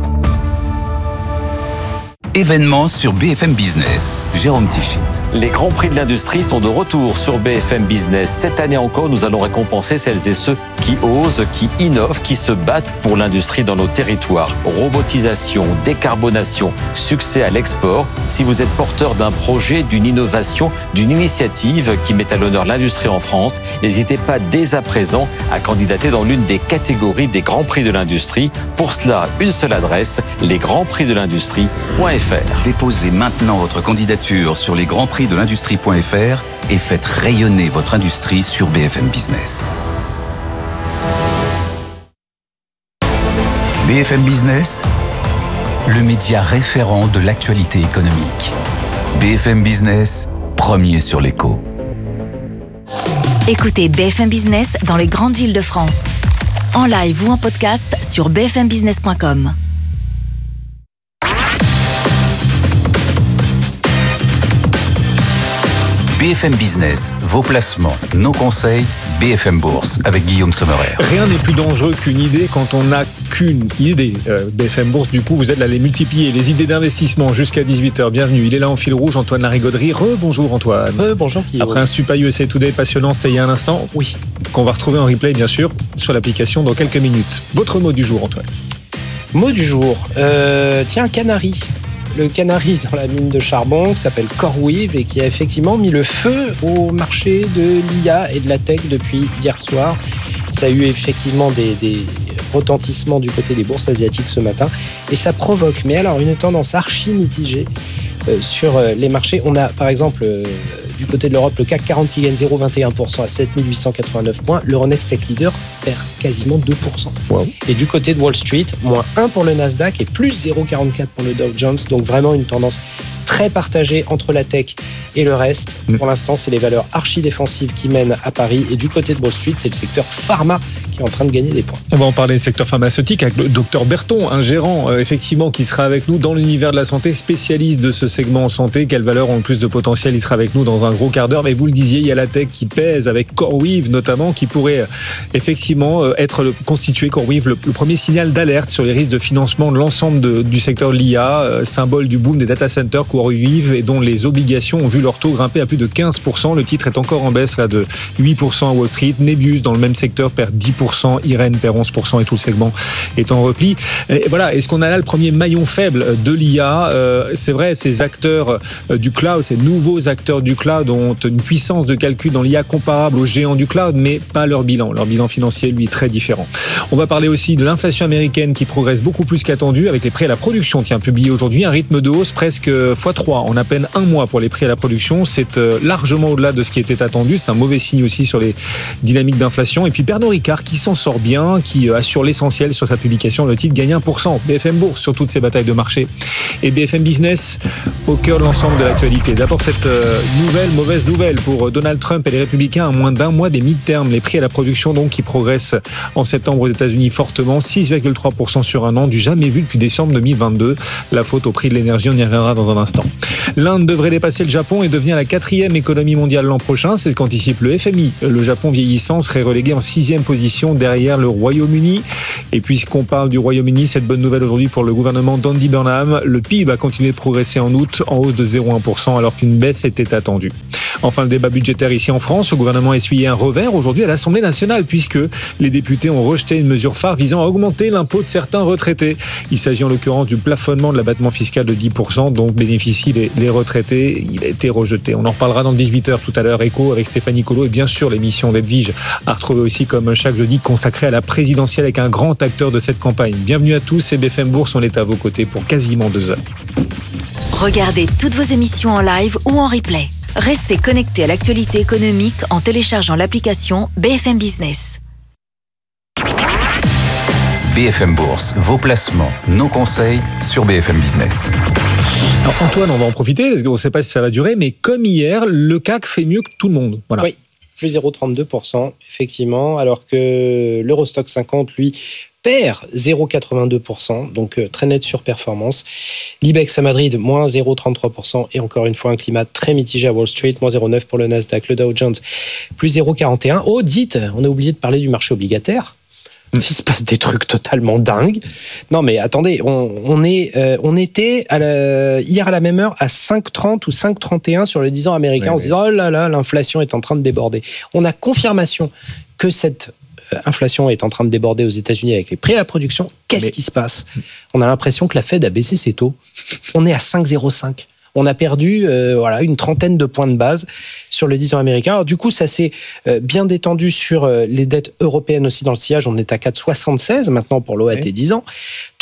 Événements sur BFM Business. Jérôme Tichit. Les Grands Prix de l'industrie sont de retour sur BFM Business. Cette année encore, nous allons récompenser celles et ceux qui osent, qui innovent, qui se battent pour l'industrie dans nos territoires. Robotisation, décarbonation, succès à l'export. Si vous êtes porteur d'un projet, d'une innovation, d'une initiative qui met à l'honneur l'industrie en France, n'hésitez pas dès à présent à candidater dans l'une des catégories des Grands Prix de l'industrie. Pour cela, une seule adresse, lesgrandsprixdelindustrie.fr. Déposez maintenant votre candidature sur lesgrandsprixdelindustrie.fr et faites rayonner votre industrie sur BFM Business. BFM Business, le média référent de l'actualité économique. BFM Business, premier sur l'écho. Écoutez BFM Business dans les grandes villes de France. En live ou en podcast sur bfmbusiness.com. BFM Business, vos placements, nos conseils, BFM Bourse avec Guillaume Sommerer. Rien n'est plus dangereux qu'une idée quand on n'a qu'une idée. BFM Bourse, du coup, vous êtes là à les multiplier. Les idées d'investissement jusqu'à 18h. Bienvenue. Il est là en fil rouge, Antoine Larigauderie. Bonjour Antoine. Bonjour Guillaume. Après un Super USA Today passionnant, c'était il y a un instant. Oui. Qu'on va retrouver en replay, bien sûr, sur l'application dans quelques minutes. Votre mot du jour, Antoine. Mot du jour. Tiens, canari. Le canari dans la mine de charbon qui s'appelle CoreWeave et qui a effectivement mis le feu au marché de l'IA et de la tech depuis hier soir. Ça a eu effectivement des retentissements du côté des bourses asiatiques ce matin et ça provoque, mais alors une tendance archi mitigée sur les marchés. On a par exemple du côté de l'Europe le CAC 40 qui gagne 0,21% à 7889 points. L'Euronext Tech Leader perd quasiment 2%. Wow. Et du côté de Wall Street, moins 1 pour le Nasdaq et plus 0,44 pour le Dow Jones. Donc vraiment une tendance très partagée entre la tech et le reste. Pour l'instant, c'est les valeurs archi-défensives qui mènent à Paris. Et du côté de Wall Street, c'est le secteur pharma qui est en train de gagner des points. On va en parler du secteur pharmaceutique avec le docteur Berton, un gérant effectivement qui sera avec nous dans l'univers de la santé, spécialiste de ce segment en santé. Quelles valeurs ont le plus de potentiel? Il sera avec nous dans un gros quart d'heure. Mais vous le disiez, il y a la tech qui pèse avec CoreWeave notamment, qui pourrait effectivement constituer CoreWeave le premier signal d'alerte sur les risques de financement de l'ensemble du secteur de l'IA, symbole du boom des data centers. CoreWeave et dont les obligations ont vu leur taux grimper à plus de 15%. Le titre est encore en baisse là de 8% à Wall Street. Nebius dans le même secteur perd 10%, Irène perd 11% et tout le segment est en repli. Et voilà, est-ce qu'on a là le premier maillon faible de l'IA? C'est vrai, ces acteurs du cloud, ces nouveaux acteurs du cloud ont une puissance de calcul dans l'IA comparable aux géants du cloud, mais pas leur bilan. Leur bilan financier, lui, est très différent. On va parler aussi de l'inflation américaine qui progresse beaucoup plus qu'attendu avec les prix à la production. Tiens, publié aujourd'hui, un rythme de hausse presque x3 en à peine un mois pour les prix à la production. C'est largement au-delà de ce qui était attendu. C'est un mauvais signe aussi sur les dynamiques d'inflation. Et puis Pernod Ricard qui s'en sort bien, qui assure l'essentiel sur sa publication. Le titre gagne 1%. BFM Bourse sur toutes ces batailles de marché. Et BFM Business au cœur de l'ensemble de l'actualité. D'abord cette mauvaise nouvelle pour Donald Trump et les Républicains à moins d'un mois des midterms. Les prix à la production donc qui progressent en septembre aux États-Unis fortement, 6,3% sur un an, du jamais vu depuis décembre 2022. La faute au prix de l'énergie, on y reviendra dans un instant. L'Inde devrait dépasser le Japon Japon et devenir la 4e économie mondiale l'an prochain. C'est ce qu'anticipe le FMI. Le Japon vieillissant serait relégué en 6e position derrière le Royaume-Uni. Et puisqu'on parle du Royaume-Uni, cette bonne nouvelle aujourd'hui pour le gouvernement d'Andy Burnham, le PIB a continué de progresser en août en hausse de 0,1% alors qu'une baisse était attendue. Enfin, le débat budgétaire ici en France, le gouvernement a essuyé un revers aujourd'hui à l'Assemblée nationale puisque les députés ont rejeté une mesure phare visant à augmenter l'impôt de certains retraités. Il s'agit en l'occurrence du plafonnement de l'abattement fiscal de 10% dont bénéficient les retraités. Il a été rejeté. On en reparlera dans 18h tout à l'heure, Écho avec Stéphanie Colo et bien sûr l'émission d'Edwige à retrouver aussi comme chaque jeudi consacrée à la présidentielle avec un grand acteur de cette campagne. Bienvenue à tous, c'est BFM Bourse, on est à vos côtés pour quasiment 2 heures. Regardez toutes vos émissions en live ou en replay. Restez connectés à l'actualité économique en téléchargeant l'application BFM Business. BFM Bourse, vos placements, nos conseils sur BFM Business. Alors Antoine, on va en profiter, parce qu'on ne sait pas si ça va durer, mais comme hier, le CAC fait mieux que tout le monde. Voilà. Oui, plus 0,32%, effectivement, alors que l'Eurostock 50, lui, perd 0,82%, donc très nette surperformance. L'IBEX à Madrid, moins 0,33%, et encore une fois un climat très mitigé à Wall Street, moins 0,9% pour le Nasdaq, le Dow Jones, plus 0,41%. Oh, dites, on a oublié de parler du marché obligataire. Il se passe des trucs totalement dingues. Non mais attendez, on était hier à la même heure à 5,30 ou 5,31 sur le 10 ans américain, en se disant oh là là, l'inflation est en train de déborder. On a confirmation que cette inflation est en train de déborder aux États-Unis avec les prix à la production. Qu'est-ce qui se passe ? On a l'impression que la Fed a baissé ses taux. On est à 5,05. On a perdu une trentaine de points de base sur le 10 ans américain. Alors, du coup, ça s'est bien détendu sur les dettes européennes aussi dans le sillage. On est à 4,76 maintenant pour l'OAT 10 ans,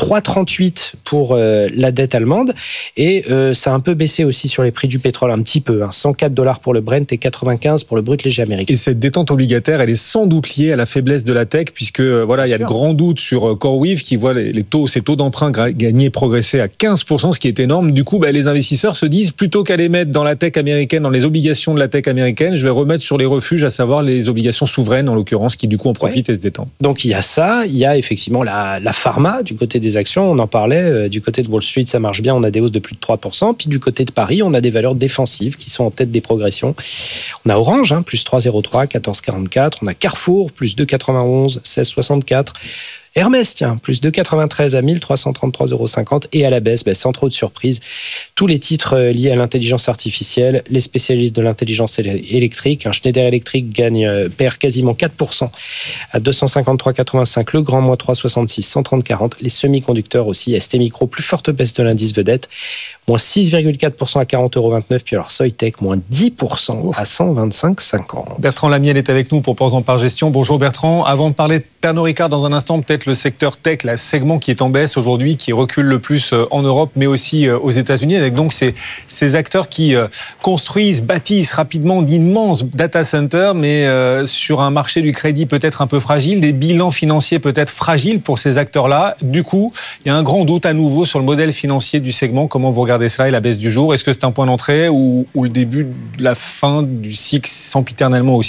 3,38 pour la dette allemande. Et ça a un peu baissé aussi sur les prix du pétrole, un petit peu. $104 pour le Brent et 95 pour le brut léger américain. Et cette détente obligataire, elle est sans doute liée à la faiblesse de la tech, puisque il y a de grands doutes sur CoreWeave qui voit ces taux d'emprunt gagner, progresser à 15%, ce qui est énorme. Du coup, les investisseurs se disent, plutôt qu'à les mettre dans la tech américaine, dans les obligations de la tech américaine, je vais remettre sur les refuges, à savoir les obligations souveraines en l'occurrence, qui du coup en profitent et se détendent. Donc il y a ça, il y a effectivement la pharma du côté des actions, on en parlait, du côté de Wall Street ça marche bien, on a des hausses de plus de 3%, puis du côté de Paris on a des valeurs défensives qui sont en tête des progressions. On a Orange, plus 3,03, 14,44, on a Carrefour, plus 2,91, 16,64, Hermès, plus 2,93 à 1333,50 € et à la baisse, sans trop de surprise, tous les titres liés à l'intelligence artificielle, les spécialistes de l'intelligence électrique, Schneider Electric perd quasiment 4% à 253,85, le Grand Mois 3,66, 130,40, les semi-conducteurs aussi, ST Micro, plus forte baisse de l'indice vedette, moins 6,4% à 40,29 €, puis alors Soitec, moins 10% à 125,50. Bertrand Lamiel est avec nous pour Port en Part Gestion. Bonjour Bertrand, avant de parler de Pernod Ricard dans un instant, peut-être le secteur tech, le segment qui est en baisse aujourd'hui, qui recule le plus en Europe, mais aussi aux États-Unis, avec donc ces acteurs qui construisent, bâtissent rapidement d'immenses data centers, mais sur un marché du crédit peut-être un peu fragile, des bilans financiers peut-être fragiles pour ces acteurs-là. Du coup, il y a un grand doute à nouveau sur le modèle financier du segment. Comment vous regardez cela et la baisse du jour ? Est-ce que c'est un point d'entrée ou le début de la fin du cycle sempiternellement haussier ?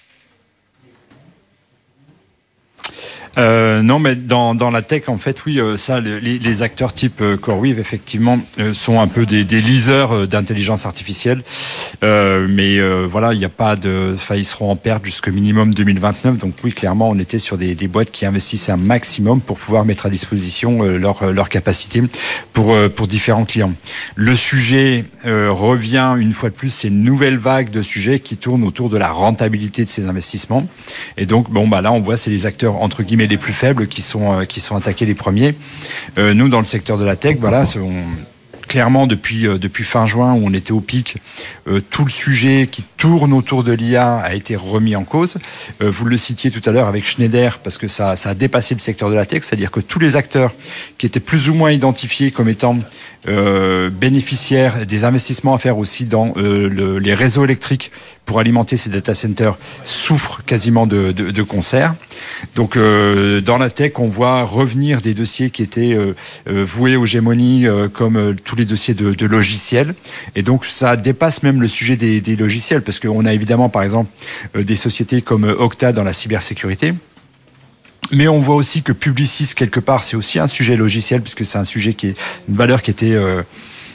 Non, mais dans la tech, en fait, oui, les acteurs type CoreWeave, effectivement, sont un peu des leasers d'intelligence artificielle. Mais il n'y a pas ils seront en perte jusqu'au minimum 2029. Donc oui, clairement, on était sur des boîtes qui investissent un maximum pour pouvoir mettre à disposition leur capacité pour différents clients. Le sujet revient une fois de plus, c'est une nouvelle vague de sujets qui tournent autour de la rentabilité de ces investissements. Et donc, là, on voit, c'est les acteurs, entre guillemets, les plus faibles qui sont attaqués les premiers. Nous, dans le secteur de la tech, clairement, depuis fin juin, où on était au pic, tout le sujet qui tourne autour de l'IA a été remis en cause. Vous le citiez tout à l'heure avec Schneider, parce que ça a dépassé le secteur de la tech, c'est-à-dire que tous les acteurs qui étaient plus ou moins identifiés comme étant bénéficiaires des investissements à faire aussi dans les réseaux électriques pour alimenter ces data centers souffrent quasiment de concert. Donc dans la tech, on voit revenir des dossiers qui étaient voués aux gémonies comme tous les dossiers de logiciels. Et donc ça dépasse même le sujet des logiciels, parce qu'on a évidemment par exemple des sociétés comme Okta dans la cybersécurité. Mais on voit aussi que Publicis, quelque part, c'est aussi un sujet logiciel, puisque c'est un sujet une valeur qui était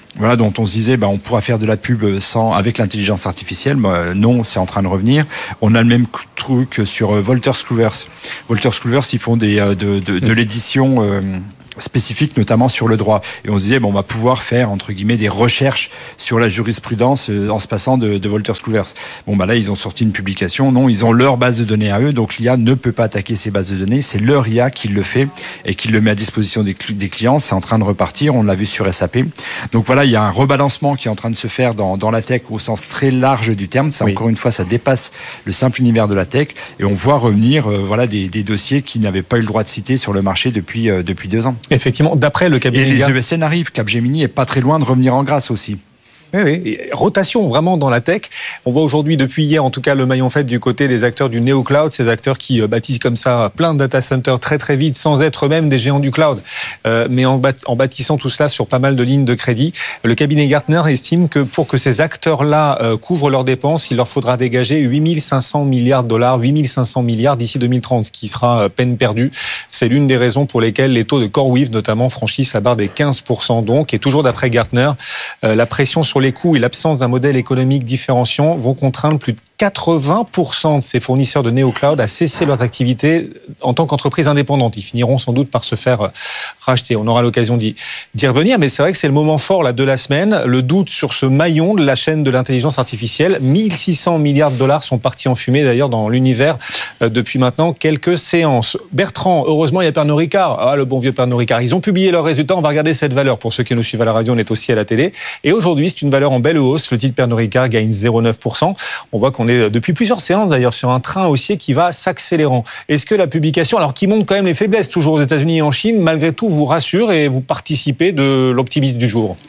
Voilà, dont on se disait, on pourra faire de la pub avec l'intelligence artificielle. Non, c'est en train de revenir. On a le même truc sur Wolters Kluwer. Wolters Kluwer, ils font de l'édition spécifique, notamment sur le droit. Et on se disait, on va pouvoir faire, entre guillemets, des recherches sur la jurisprudence en se passant de Wolters Kluwer. Là, ils ont sorti une publication. Non, ils ont leur base de données à eux, donc l'IA ne peut pas attaquer ces bases de données. C'est leur IA qui le fait et qui le met à disposition des clients. C'est en train de repartir. On l'a vu sur SAP. Donc voilà, il y a un rebalancement qui est en train de se faire dans la tech au sens très large du terme. Ça, encore une fois, ça dépasse le simple univers de la tech. Et on voit revenir des dossiers qui n'avaient pas eu le droit de citer sur le marché depuis 2 ans. Effectivement, d'après le cabinet. Et les ESN arrivent. Capgemini est pas très loin de revenir en grâce aussi. Oui. Et rotation vraiment dans la tech. On voit aujourd'hui, depuis hier, en tout cas, le maillon faible du côté des acteurs du néo-cloud, ces acteurs qui bâtissent comme ça plein de data centers très très vite, sans être eux-mêmes des géants du cloud, mais en bâtissant tout cela sur pas mal de lignes de crédit. Le cabinet Gartner estime que pour que ces acteurs-là couvrent leurs dépenses, il leur faudra dégager 8500 milliards de dollars, 8500 milliards d'ici 2030, ce qui sera peine perdue. C'est l'une des raisons pour lesquelles les taux de CoreWeave, notamment, franchissent la barre des 15% donc. Et toujours d'après Gartner, la pression sur les coûts et l'absence d'un modèle économique différenciant vont contraindre plus de 80% de ces fournisseurs de néo-cloud à cesser leurs activités en tant qu'entreprise indépendante. Ils finiront sans doute par se faire racheter. On aura l'occasion d'y revenir, mais c'est vrai que c'est le moment fort là, de la semaine. Le doute sur ce maillon de la chaîne de l'intelligence artificielle. 1600 milliards de dollars sont partis en fumée d'ailleurs dans l'univers depuis maintenant quelques séances. Bertrand, heureusement il y a Pernod Ricard. Le bon vieux Pernod Ricard. Ils ont publié leurs résultats. On va regarder cette valeur. Pour ceux qui nous suivent à la radio, on est aussi à la télé. Et aujourd'hui, c'est une valeur en belle hausse. Le titre Pernod Ricard gagne 0,9%. On voit qu'on est depuis plusieurs séances d'ailleurs sur un train haussier qui va s'accélérant. Est-ce que la publication, alors qui montre quand même les faiblesses toujours aux États-Unis et en Chine, malgré tout vous rassure et vous participez de l'optimisme du jour?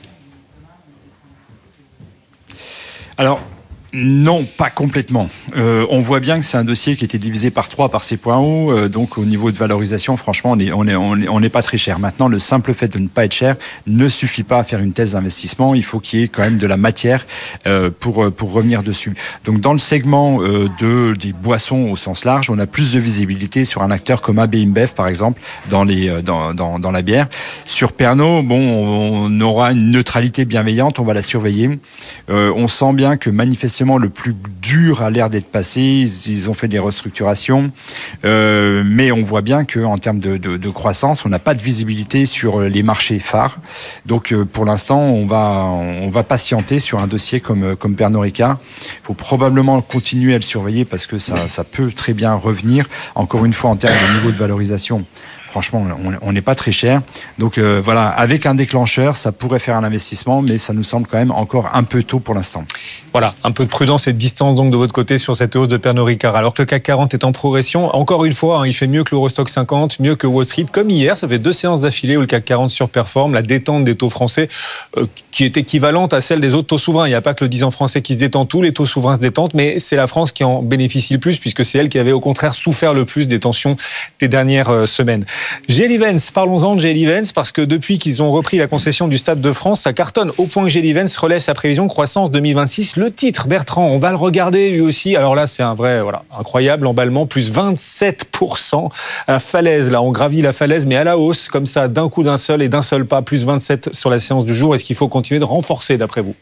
Alors, non, pas complètement. On voit bien que c'est un dossier qui était divisé par 3 par ses points hauts. Donc au niveau de valorisation, franchement, on n'est pas très cher. Maintenant, le simple fait de ne pas être cher ne suffit pas à faire une thèse d'investissement. Il faut qu'il y ait quand même de la matière pour revenir dessus. Donc dans le segment des boissons au sens large, on a plus de visibilité sur un acteur comme AB InBev par exemple dans la bière. Sur Pernod, on aura une neutralité bienveillante. On va la surveiller. On sent bien que manifestement le plus dur a l'air d'être passé. Ils ont fait des restructurations, mais on voit bien qu'en termes de croissance, on n'a pas de visibilité sur les marchés phares. Donc, pour l'instant, on va patienter sur un dossier comme Pernod Ricard. Il faut probablement continuer à le surveiller parce que ça peut très bien revenir. Encore une fois, en termes de niveau de valorisation, franchement, on n'est pas très cher. Donc voilà, avec un déclencheur, ça pourrait faire un investissement, mais ça nous semble quand même encore un peu tôt pour l'instant. Voilà, un peu de prudence et de distance donc de votre côté sur cette hausse de Pernod Ricard. Alors que le CAC 40 est en progression, encore une fois, il fait mieux que l'Eurostock 50, mieux que Wall Street. Comme hier, ça fait 2 séances d'affilée où le CAC 40 surperforme. La détente des taux français qui est équivalente à celle des autres taux souverains. Il n'y a pas que le 10 ans français qui se détend, tous les taux souverains se détendent, mais c'est la France qui en bénéficie le plus puisque c'est elle qui avait au contraire souffert le plus des tensions des dernières semaines. GL Events, parlons-en de GL Events parce que depuis qu'ils ont repris la concession du Stade de France, ça cartonne au point que GL Events relève sa prévision de croissance 2026. Le titre, Bertrand, on va le regarder lui aussi. Alors là, c'est un vrai, incroyable emballement, plus 27% à la falaise. Là, on gravit la falaise, mais à la hausse, comme ça, d'un coup d'un seul et d'un seul pas, plus 27 sur la séance du jour. Est-ce qu'il faut continuer de renforcer d'après vous?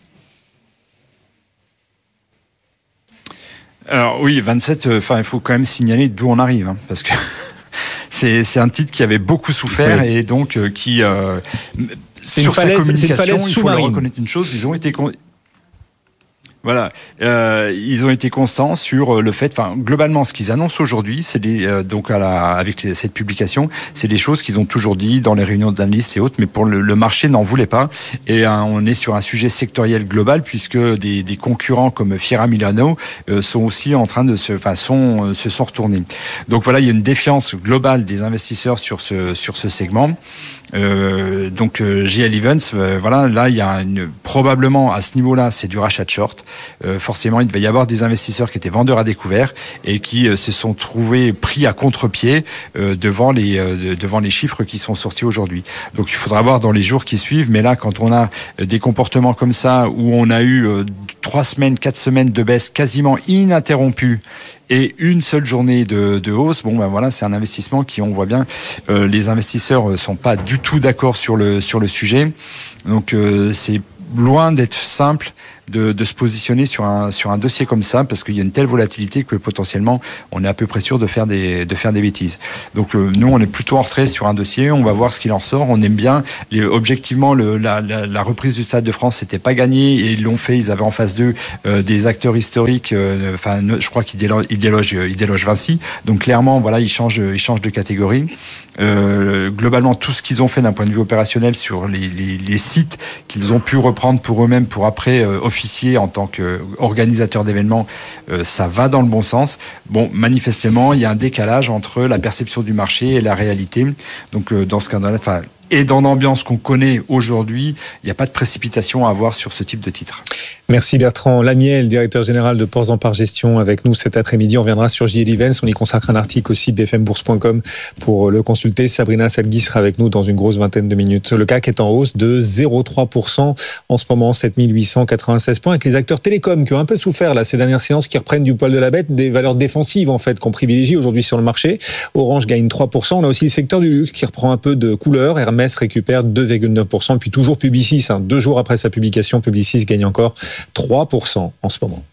Alors oui, 27, il faut quand même signaler d'où on arrive, parce que c'est un titre qui avait beaucoup souffert et donc qui sur sa communication, il faut leur reconnaître une chose, ils ont été ils ont été constants sur le fait, globalement, ce qu'ils annoncent aujourd'hui, c'est avec cette publication, c'est des choses qu'ils ont toujours dit dans les réunions d'analystes et autres, mais pour le marché n'en voulait pas. Et on est sur un sujet sectoriel global puisque des concurrents comme Fiera Milano sont aussi en train de se sont retournés. Donc voilà, il y a une défiance globale des investisseurs sur ce segment. GL Events, là il y a probablement à ce niveau-là, c'est du rachat de short. Forcément, il devait y avoir des investisseurs qui étaient vendeurs à découvert et qui se sont trouvés pris à contre-pied devant les chiffres qui sont sortis aujourd'hui. Donc il faudra voir dans les jours qui suivent, mais là quand on a des comportements comme ça où on a eu 3 semaines, 4 semaines de baisse quasiment ininterrompue et une seule journée de hausse, c'est un investissement qui, on voit bien, les investisseurs sont pas du tout d'accord sur le sujet. Donc c'est loin d'être simple de se positionner sur un dossier comme ça, parce qu'il y a une telle volatilité que potentiellement on est à peu près sûr de faire des bêtises. Donc nous on est plutôt en retrait sur un dossier, on va voir ce qu'il en ressort. On aime bien objectivement la reprise du Stade de France, c'était pas gagné et ils l'ont fait. Ils avaient en face d'eux des acteurs historiques. Je crois qu'ils délogent Vinci. Donc clairement voilà, ils changent de catégorie. Globalement tout ce qu'ils ont fait d'un point de vue opérationnel sur les sites qu'ils ont pu reprendre pour eux-mêmes pour après officier en tant qu'organisateur d'événements, ça va dans le bon sens. Bon, manifestement, il y a un décalage entre la perception du marché et la réalité. Donc, dans ce cadre-là, et dans l'ambiance qu'on connaît aujourd'hui, il n'y a pas de précipitation à avoir sur ce type de titre. Merci Bertrand Lamiel, directeur général de Ports en Par Gestion, avec nous cet après-midi. On viendra sur JL Events, on y consacre un article aussi, bfmbourse.com, pour le consulter. Sabrina Salgui sera avec nous dans une grosse vingtaine de minutes. Le CAC est en hausse de 0,3% en ce moment, 7896 points, avec les acteurs télécoms qui ont un peu souffert là, ces dernières séances, qui reprennent du poil de la bête, des valeurs défensives en fait qu'on privilégie aujourd'hui sur le marché. Orange gagne 3%. On a aussi le secteur du luxe qui reprend un peu de couleur. Hermès récupère 2,9%. Puis toujours Publicis, 2 jours après sa publication, Publicis gagne encore 3% en ce moment.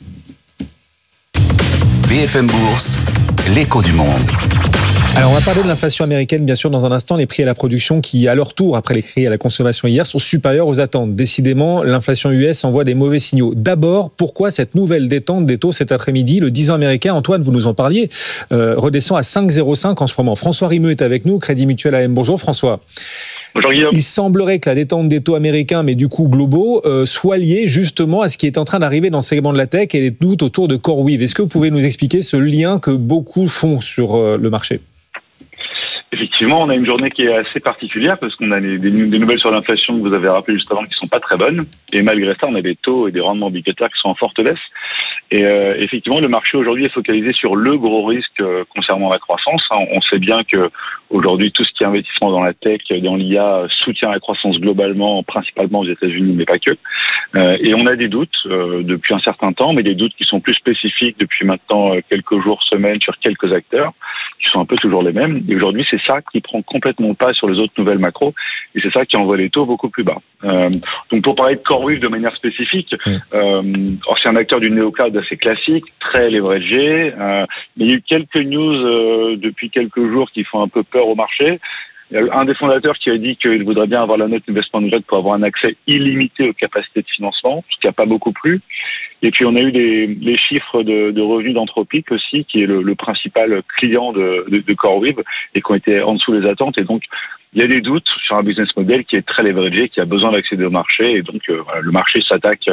BFM Bourse, l'écho du monde. Alors on va parler de l'inflation américaine bien sûr dans un instant. Les prix à la production qui à leur tour après les prix à la consommation hier sont supérieurs aux attentes. Décidément l'inflation US envoie des mauvais signaux. D'abord, pourquoi cette nouvelle détente des taux cet après-midi? Le 10 ans américain, Antoine vous nous en parliez, redescend à 5,05 en ce moment. François Rimeux est avec nous, Crédit Mutuel AM. Bonjour François. Bonjour Guillaume. Il semblerait que la détente des taux américains, mais du coup globaux, soit liée justement à ce qui est en train d'arriver dans le segment de la tech et les doutes autour de CoreWeave. Est-ce que vous pouvez nous expliquer ce lien que beaucoup font sur le marché? Effectivement, on a une journée qui est assez particulière parce qu'on a des nouvelles sur l'inflation que vous avez rappelé juste avant qui sont pas très bonnes. Et malgré ça, on a des taux et des rendements obligataires qui sont en forte baisse. Et effectivement, le marché aujourd'hui est focalisé sur le gros risque concernant la croissance. On sait bien que aujourd'hui, tout ce qui est investissement dans la tech, dans l'IA, soutient la croissance globalement, principalement aux États-Unis, mais pas que. Et on a des doutes depuis un certain temps, mais des doutes qui sont plus spécifiques depuis maintenant quelques jours, semaines, sur quelques acteurs, qui sont un peu toujours les mêmes. Et aujourd'hui, c'est ça qui prend complètement pas sur les autres nouvelles macro, et c'est ça qui envoie les taux beaucoup plus bas. Donc pour parler de CoreWeave de manière spécifique, c'est un acteur du néo-cloud assez classique, très leveragé, mais il y a eu quelques news depuis quelques jours qui font un peu peur au marché. Il y a un des fondateurs qui a dit qu'il voudrait bien avoir la note investment grade pour avoir un accès illimité aux capacités de financement, ce qui n'a pas beaucoup plu. Et puis on a eu les chiffres de revenus d'Anthropic aussi, qui est le principal client de CoreWeave, et qui ont été en dessous des attentes. Et donc il y a des doutes sur un business model qui est très leveragé, qui a besoin d'accéder au marché. Et donc le marché s'attaque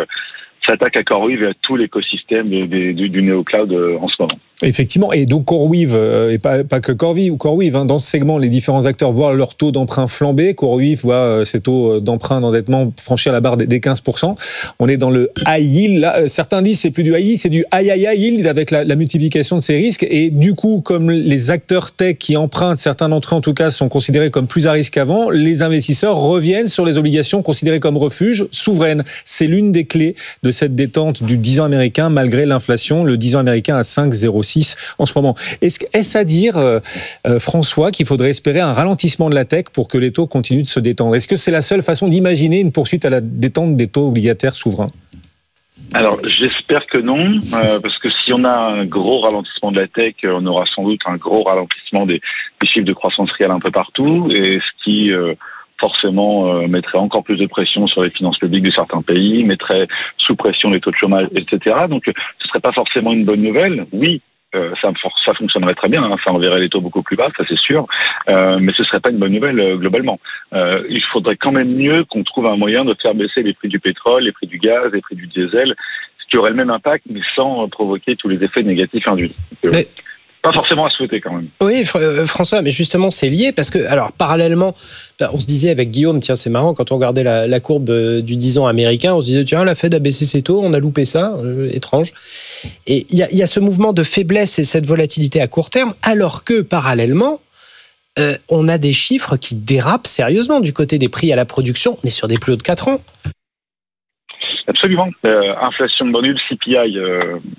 à CoreWeave et à tout l'écosystème du néo-cloud en ce moment. Effectivement, et donc CoreWeave, et pas que CoreWeave, dans ce segment, les différents acteurs voient leur taux d'emprunt flamber. CoreWeave voit ses taux d'emprunt d'endettement franchir la barre des 15%. On est dans le high yield. Là, certains disent c'est plus du high yield, c'est du high yield avec la multiplication de ces risques. Et du coup, comme les acteurs tech qui empruntent, certains d'entre eux en tout cas, sont considérés comme plus à risque qu'avant, les investisseurs reviennent sur les obligations considérées comme refuge souveraines. C'est l'une des clés de cette détente du 10 ans américain malgré l'inflation. Le 10 ans américain à 5,06 en ce moment. Est-ce à dire, François, qu'il faudrait espérer un ralentissement de la tech pour que les taux continuent de se détendre? Est-ce que c'est la seule façon d'imaginer une poursuite à la détente des taux obligataires souverains? Alors, j'espère que non, parce que si on a un gros ralentissement de la tech, on aura sans doute un gros ralentissement des chiffres de croissance réelle un peu partout, et ce qui forcément mettrait encore plus de pression sur les finances publiques de certains pays, mettrait sous pression les taux de chômage, etc. Donc, ce serait pas forcément une bonne nouvelle. Oui, ça fonctionnerait très bien, ça enverrait les taux beaucoup plus bas, ça c'est sûr, mais ce serait pas une bonne nouvelle globalement. Il faudrait quand même mieux qu'on trouve un moyen de faire baisser les prix du pétrole, les prix du gaz, les prix du diesel, ce qui aurait le même impact, mais sans provoquer tous les effets négatifs induits. Pas forcément à souhaiter quand même. Oui, François, mais justement c'est lié parce que, alors parallèlement, on se disait avec Guillaume, tiens c'est marrant, quand on regardait la courbe du 10 ans américain, on se disait tiens la Fed a baissé ses taux, on a loupé ça, étrange. Et il y a ce mouvement de faiblesse et cette volatilité à court terme, alors que parallèlement, on a des chiffres qui dérapent sérieusement du côté des prix à la production, on est sur des plus hauts de 4 ans. Absolument. Inflation de bonus, CPI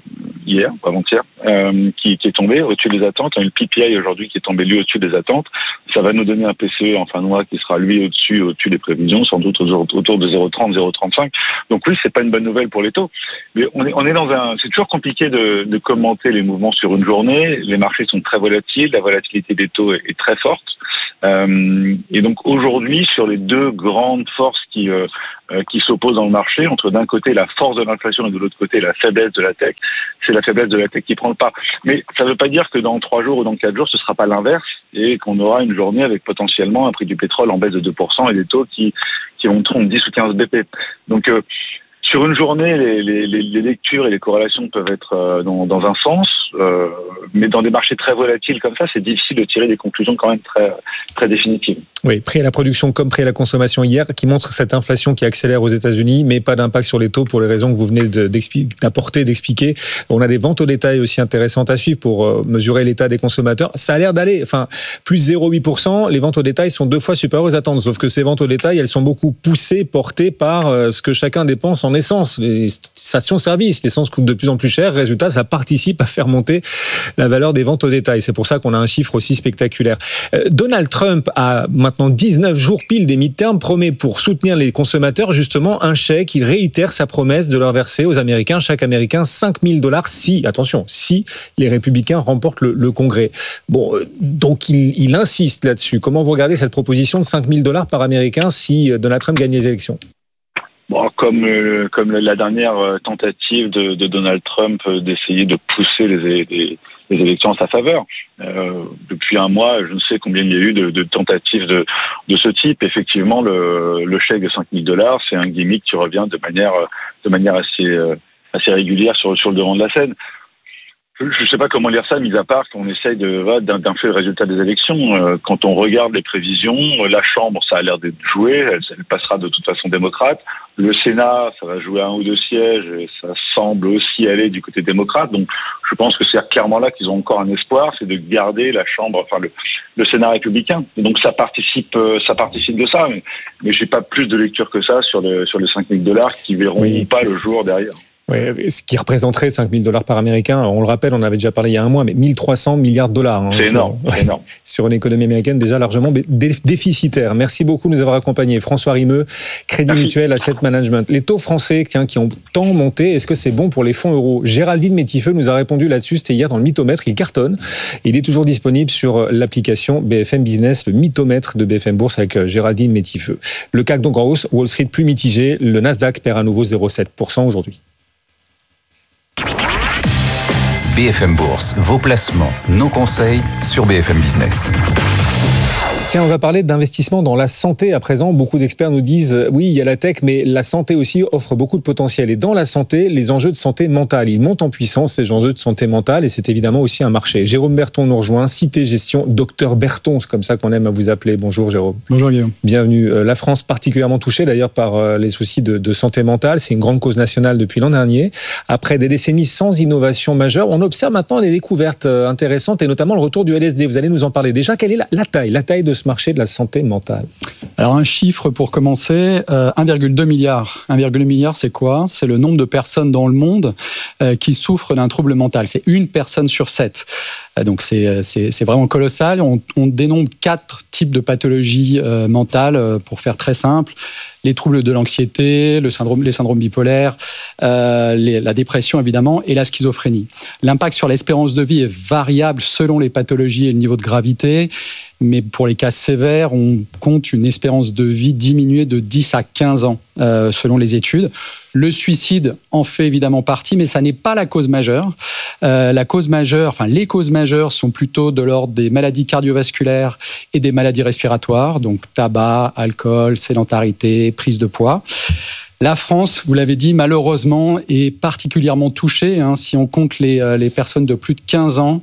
hier, avant-hier, qui est tombé au-dessus des attentes. On a le PPI aujourd'hui qui est tombé lui au-dessus des attentes. Ça va nous donner un PCE en fin de mois qui sera lui au-dessus des prévisions, sans doute autour de 0,30, 0,35. Donc oui, c'est pas une bonne nouvelle pour les taux. Mais on est dans c'est toujours compliqué de commenter les mouvements sur une journée. Les marchés sont très volatiles, la volatilité des taux est très forte. Et donc aujourd'hui, sur les deux grandes forces qui s'opposent dans le marché, entre d'un côté la force de l'inflation et de l'autre côté la faiblesse de la tech, c'est la faiblesse de la tech qui prend le pas. Mais ça ne veut pas dire que dans 3 jours ou dans 4 jours, ce ne sera pas l'inverse et qu'on aura une journée avec potentiellement un prix du pétrole en baisse de 2% et des taux qui monteront de 10 ou 15 BP. Donc sur une journée, les lectures et les corrélations peuvent être dans un sens, mais dans des marchés très volatiles comme ça, c'est difficile de tirer des conclusions quand même très, très définitives. Oui, prix à la production comme prix à la consommation hier, qui montre cette inflation qui accélère aux États-Unis, mais pas d'impact sur les taux pour les raisons que vous venez d'expliquer. On a des ventes au détail aussi intéressantes à suivre pour mesurer l'état des consommateurs. Ça a l'air d'aller, plus 0,8%, les ventes au détail sont 2 fois supérieures aux attentes, sauf que ces ventes au détail, elles sont beaucoup poussées, portées par ce que chacun dépense en essence. Les stations-service, l'essence coûte de plus en plus cher, résultat, ça participe à faire monter la valeur des ventes au détail. C'est pour ça qu'on a un chiffre aussi spectaculaire. Donald Trump a maintenant 19 jours pile des midterms, promet pour soutenir les consommateurs justement un chèque. Il réitère sa promesse de leur verser aux Américains, chaque Américain, $5 000 si les républicains remportent le Congrès. Bon, donc il insiste là-dessus. Comment vous regardez cette proposition de $5 000 par Américain si Donald Trump gagne les élections? Bon, comme la dernière tentative de Donald Trump d'essayer de pousser les élections en sa faveur. Depuis un mois, je ne sais combien il y a eu de tentatives de ce type. Effectivement, le chèque de $5 000, c'est un gimmick qui revient de manière assez régulière sur le devant de la scène. Je ne sais pas comment lire ça, mis à part qu'on essaye d'influer le résultat des élections. Quand on regarde les prévisions, la Chambre, ça a l'air d'être joué, elle passera de toute façon démocrate. Le Sénat, ça va jouer 1 ou 2 sièges, et ça semble aussi aller du côté démocrate. Donc, je pense que c'est clairement là qu'ils ont encore un espoir, c'est de garder la Chambre, le Sénat républicain. Et donc, ça participe de ça. Mais j'ai pas plus de lecture que ça sur les $5 000 qui verront pas le jour derrière. Oui, ce qui représenterait $5 000 par Américain. Alors on le rappelle, on avait déjà parlé il y a un mois, mais 1 300 milliards de dollars. C'est énorme. Sur une économie américaine déjà largement déficitaire. Merci beaucoup de nous avoir accompagnés. François Rimeux, Crédit Mutuel Asset Management. Les taux français qui ont tant monté, est-ce que c'est bon pour les fonds euros? Géraldine Métifeux nous a répondu là-dessus, c'était hier dans le Mythomètre. Il cartonne. Il est toujours disponible sur l'application BFM Business, le Mythomètre de BFM Bourse avec Géraldine Métifeux. Le CAC donc en hausse, Wall Street plus mitigé. Le Nasdaq perd à nouveau 0,7% aujourd'hui. BFM Bourse, vos placements, nos conseils sur BFM Business. Tiens, on va parler d'investissement dans la santé à présent. Beaucoup d'experts nous disent, oui, il y a la tech, mais la santé aussi offre beaucoup de potentiel. Et dans la santé, les enjeux de santé mentale, ils montent en puissance, ces enjeux de santé mentale, et c'est évidemment aussi un marché. Jérôme Berton nous rejoint, Cité Gestion, Docteur Berton, c'est comme ça qu'on aime à vous appeler. Bonjour Jérôme. Bonjour Guillaume. Bienvenue. La France particulièrement touchée d'ailleurs par les soucis de santé mentale. C'est une grande cause nationale depuis l'an dernier. Après des décennies sans innovation majeure, on observe maintenant des découvertes intéressantes et notamment le retour du LSD. Vous allez nous en parler. Déjà, quelle est la taille de ce marché de la santé mentale? Alors un chiffre pour commencer, 1,2 milliard. 1,2 milliard, c'est quoi? C'est le nombre de personnes dans le monde qui souffrent d'un trouble mental. C'est 1 personne sur 7. Donc c'est vraiment colossal. On dénombre 4 types de pathologies mentales, pour faire très simple. Les troubles de l'anxiété, les syndromes bipolaires, la dépression évidemment, et la schizophrénie. L'impact sur l'espérance de vie est variable selon les pathologies et le niveau de gravité. Mais pour les cas sévères, on compte une espérance de vie diminuée de 10 à 15 ans, selon les études. Le suicide en fait évidemment partie, mais ça n'est pas la cause majeure. Les causes majeures sont plutôt de l'ordre des maladies cardiovasculaires et des maladies respiratoires, donc tabac, alcool, sédentarité, prise de poids. La France, vous l'avez dit, malheureusement, est particulièrement touchée. Si on compte les personnes de plus de 15 ans,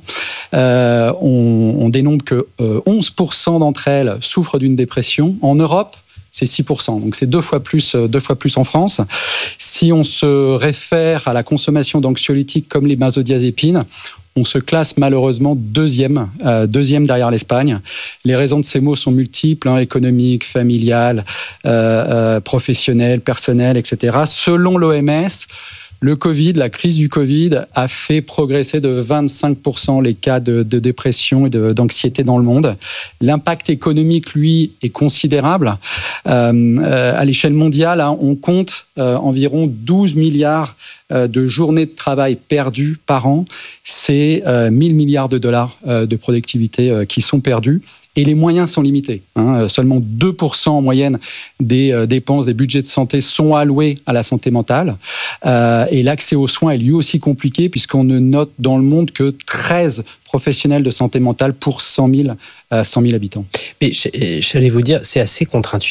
on dénombre que 11% d'entre elles souffrent d'une dépression. En Europe, c'est 6%, donc c'est deux fois plus en France. Si on se réfère à la consommation d'anxiolytiques comme les benzodiazépines, on se classe malheureusement deuxième derrière l'Espagne. Les raisons de ces maux sont multiples, économiques, familiales, professionnelles, personnelles, etc. Selon l'OMS, Le Covid, la crise du Covid a fait progresser de 25% les cas de dépression et d'anxiété dans le monde. L'impact économique, lui, est considérable. À l'échelle mondiale, on compte environ 12 milliards de journées de travail perdues par an. C'est 1000 milliards de dollars de productivité qui sont perdus. Et les moyens sont limités. Seulement 2% en moyenne des dépenses, des budgets de santé sont alloués à la santé mentale. Et l'accès aux soins est lui aussi compliqué puisqu'on ne note dans le monde que 13 professionnels de santé mentale pour 100 000 habitants. Mais j'allais vous dire, c'est assez contre-intuitif.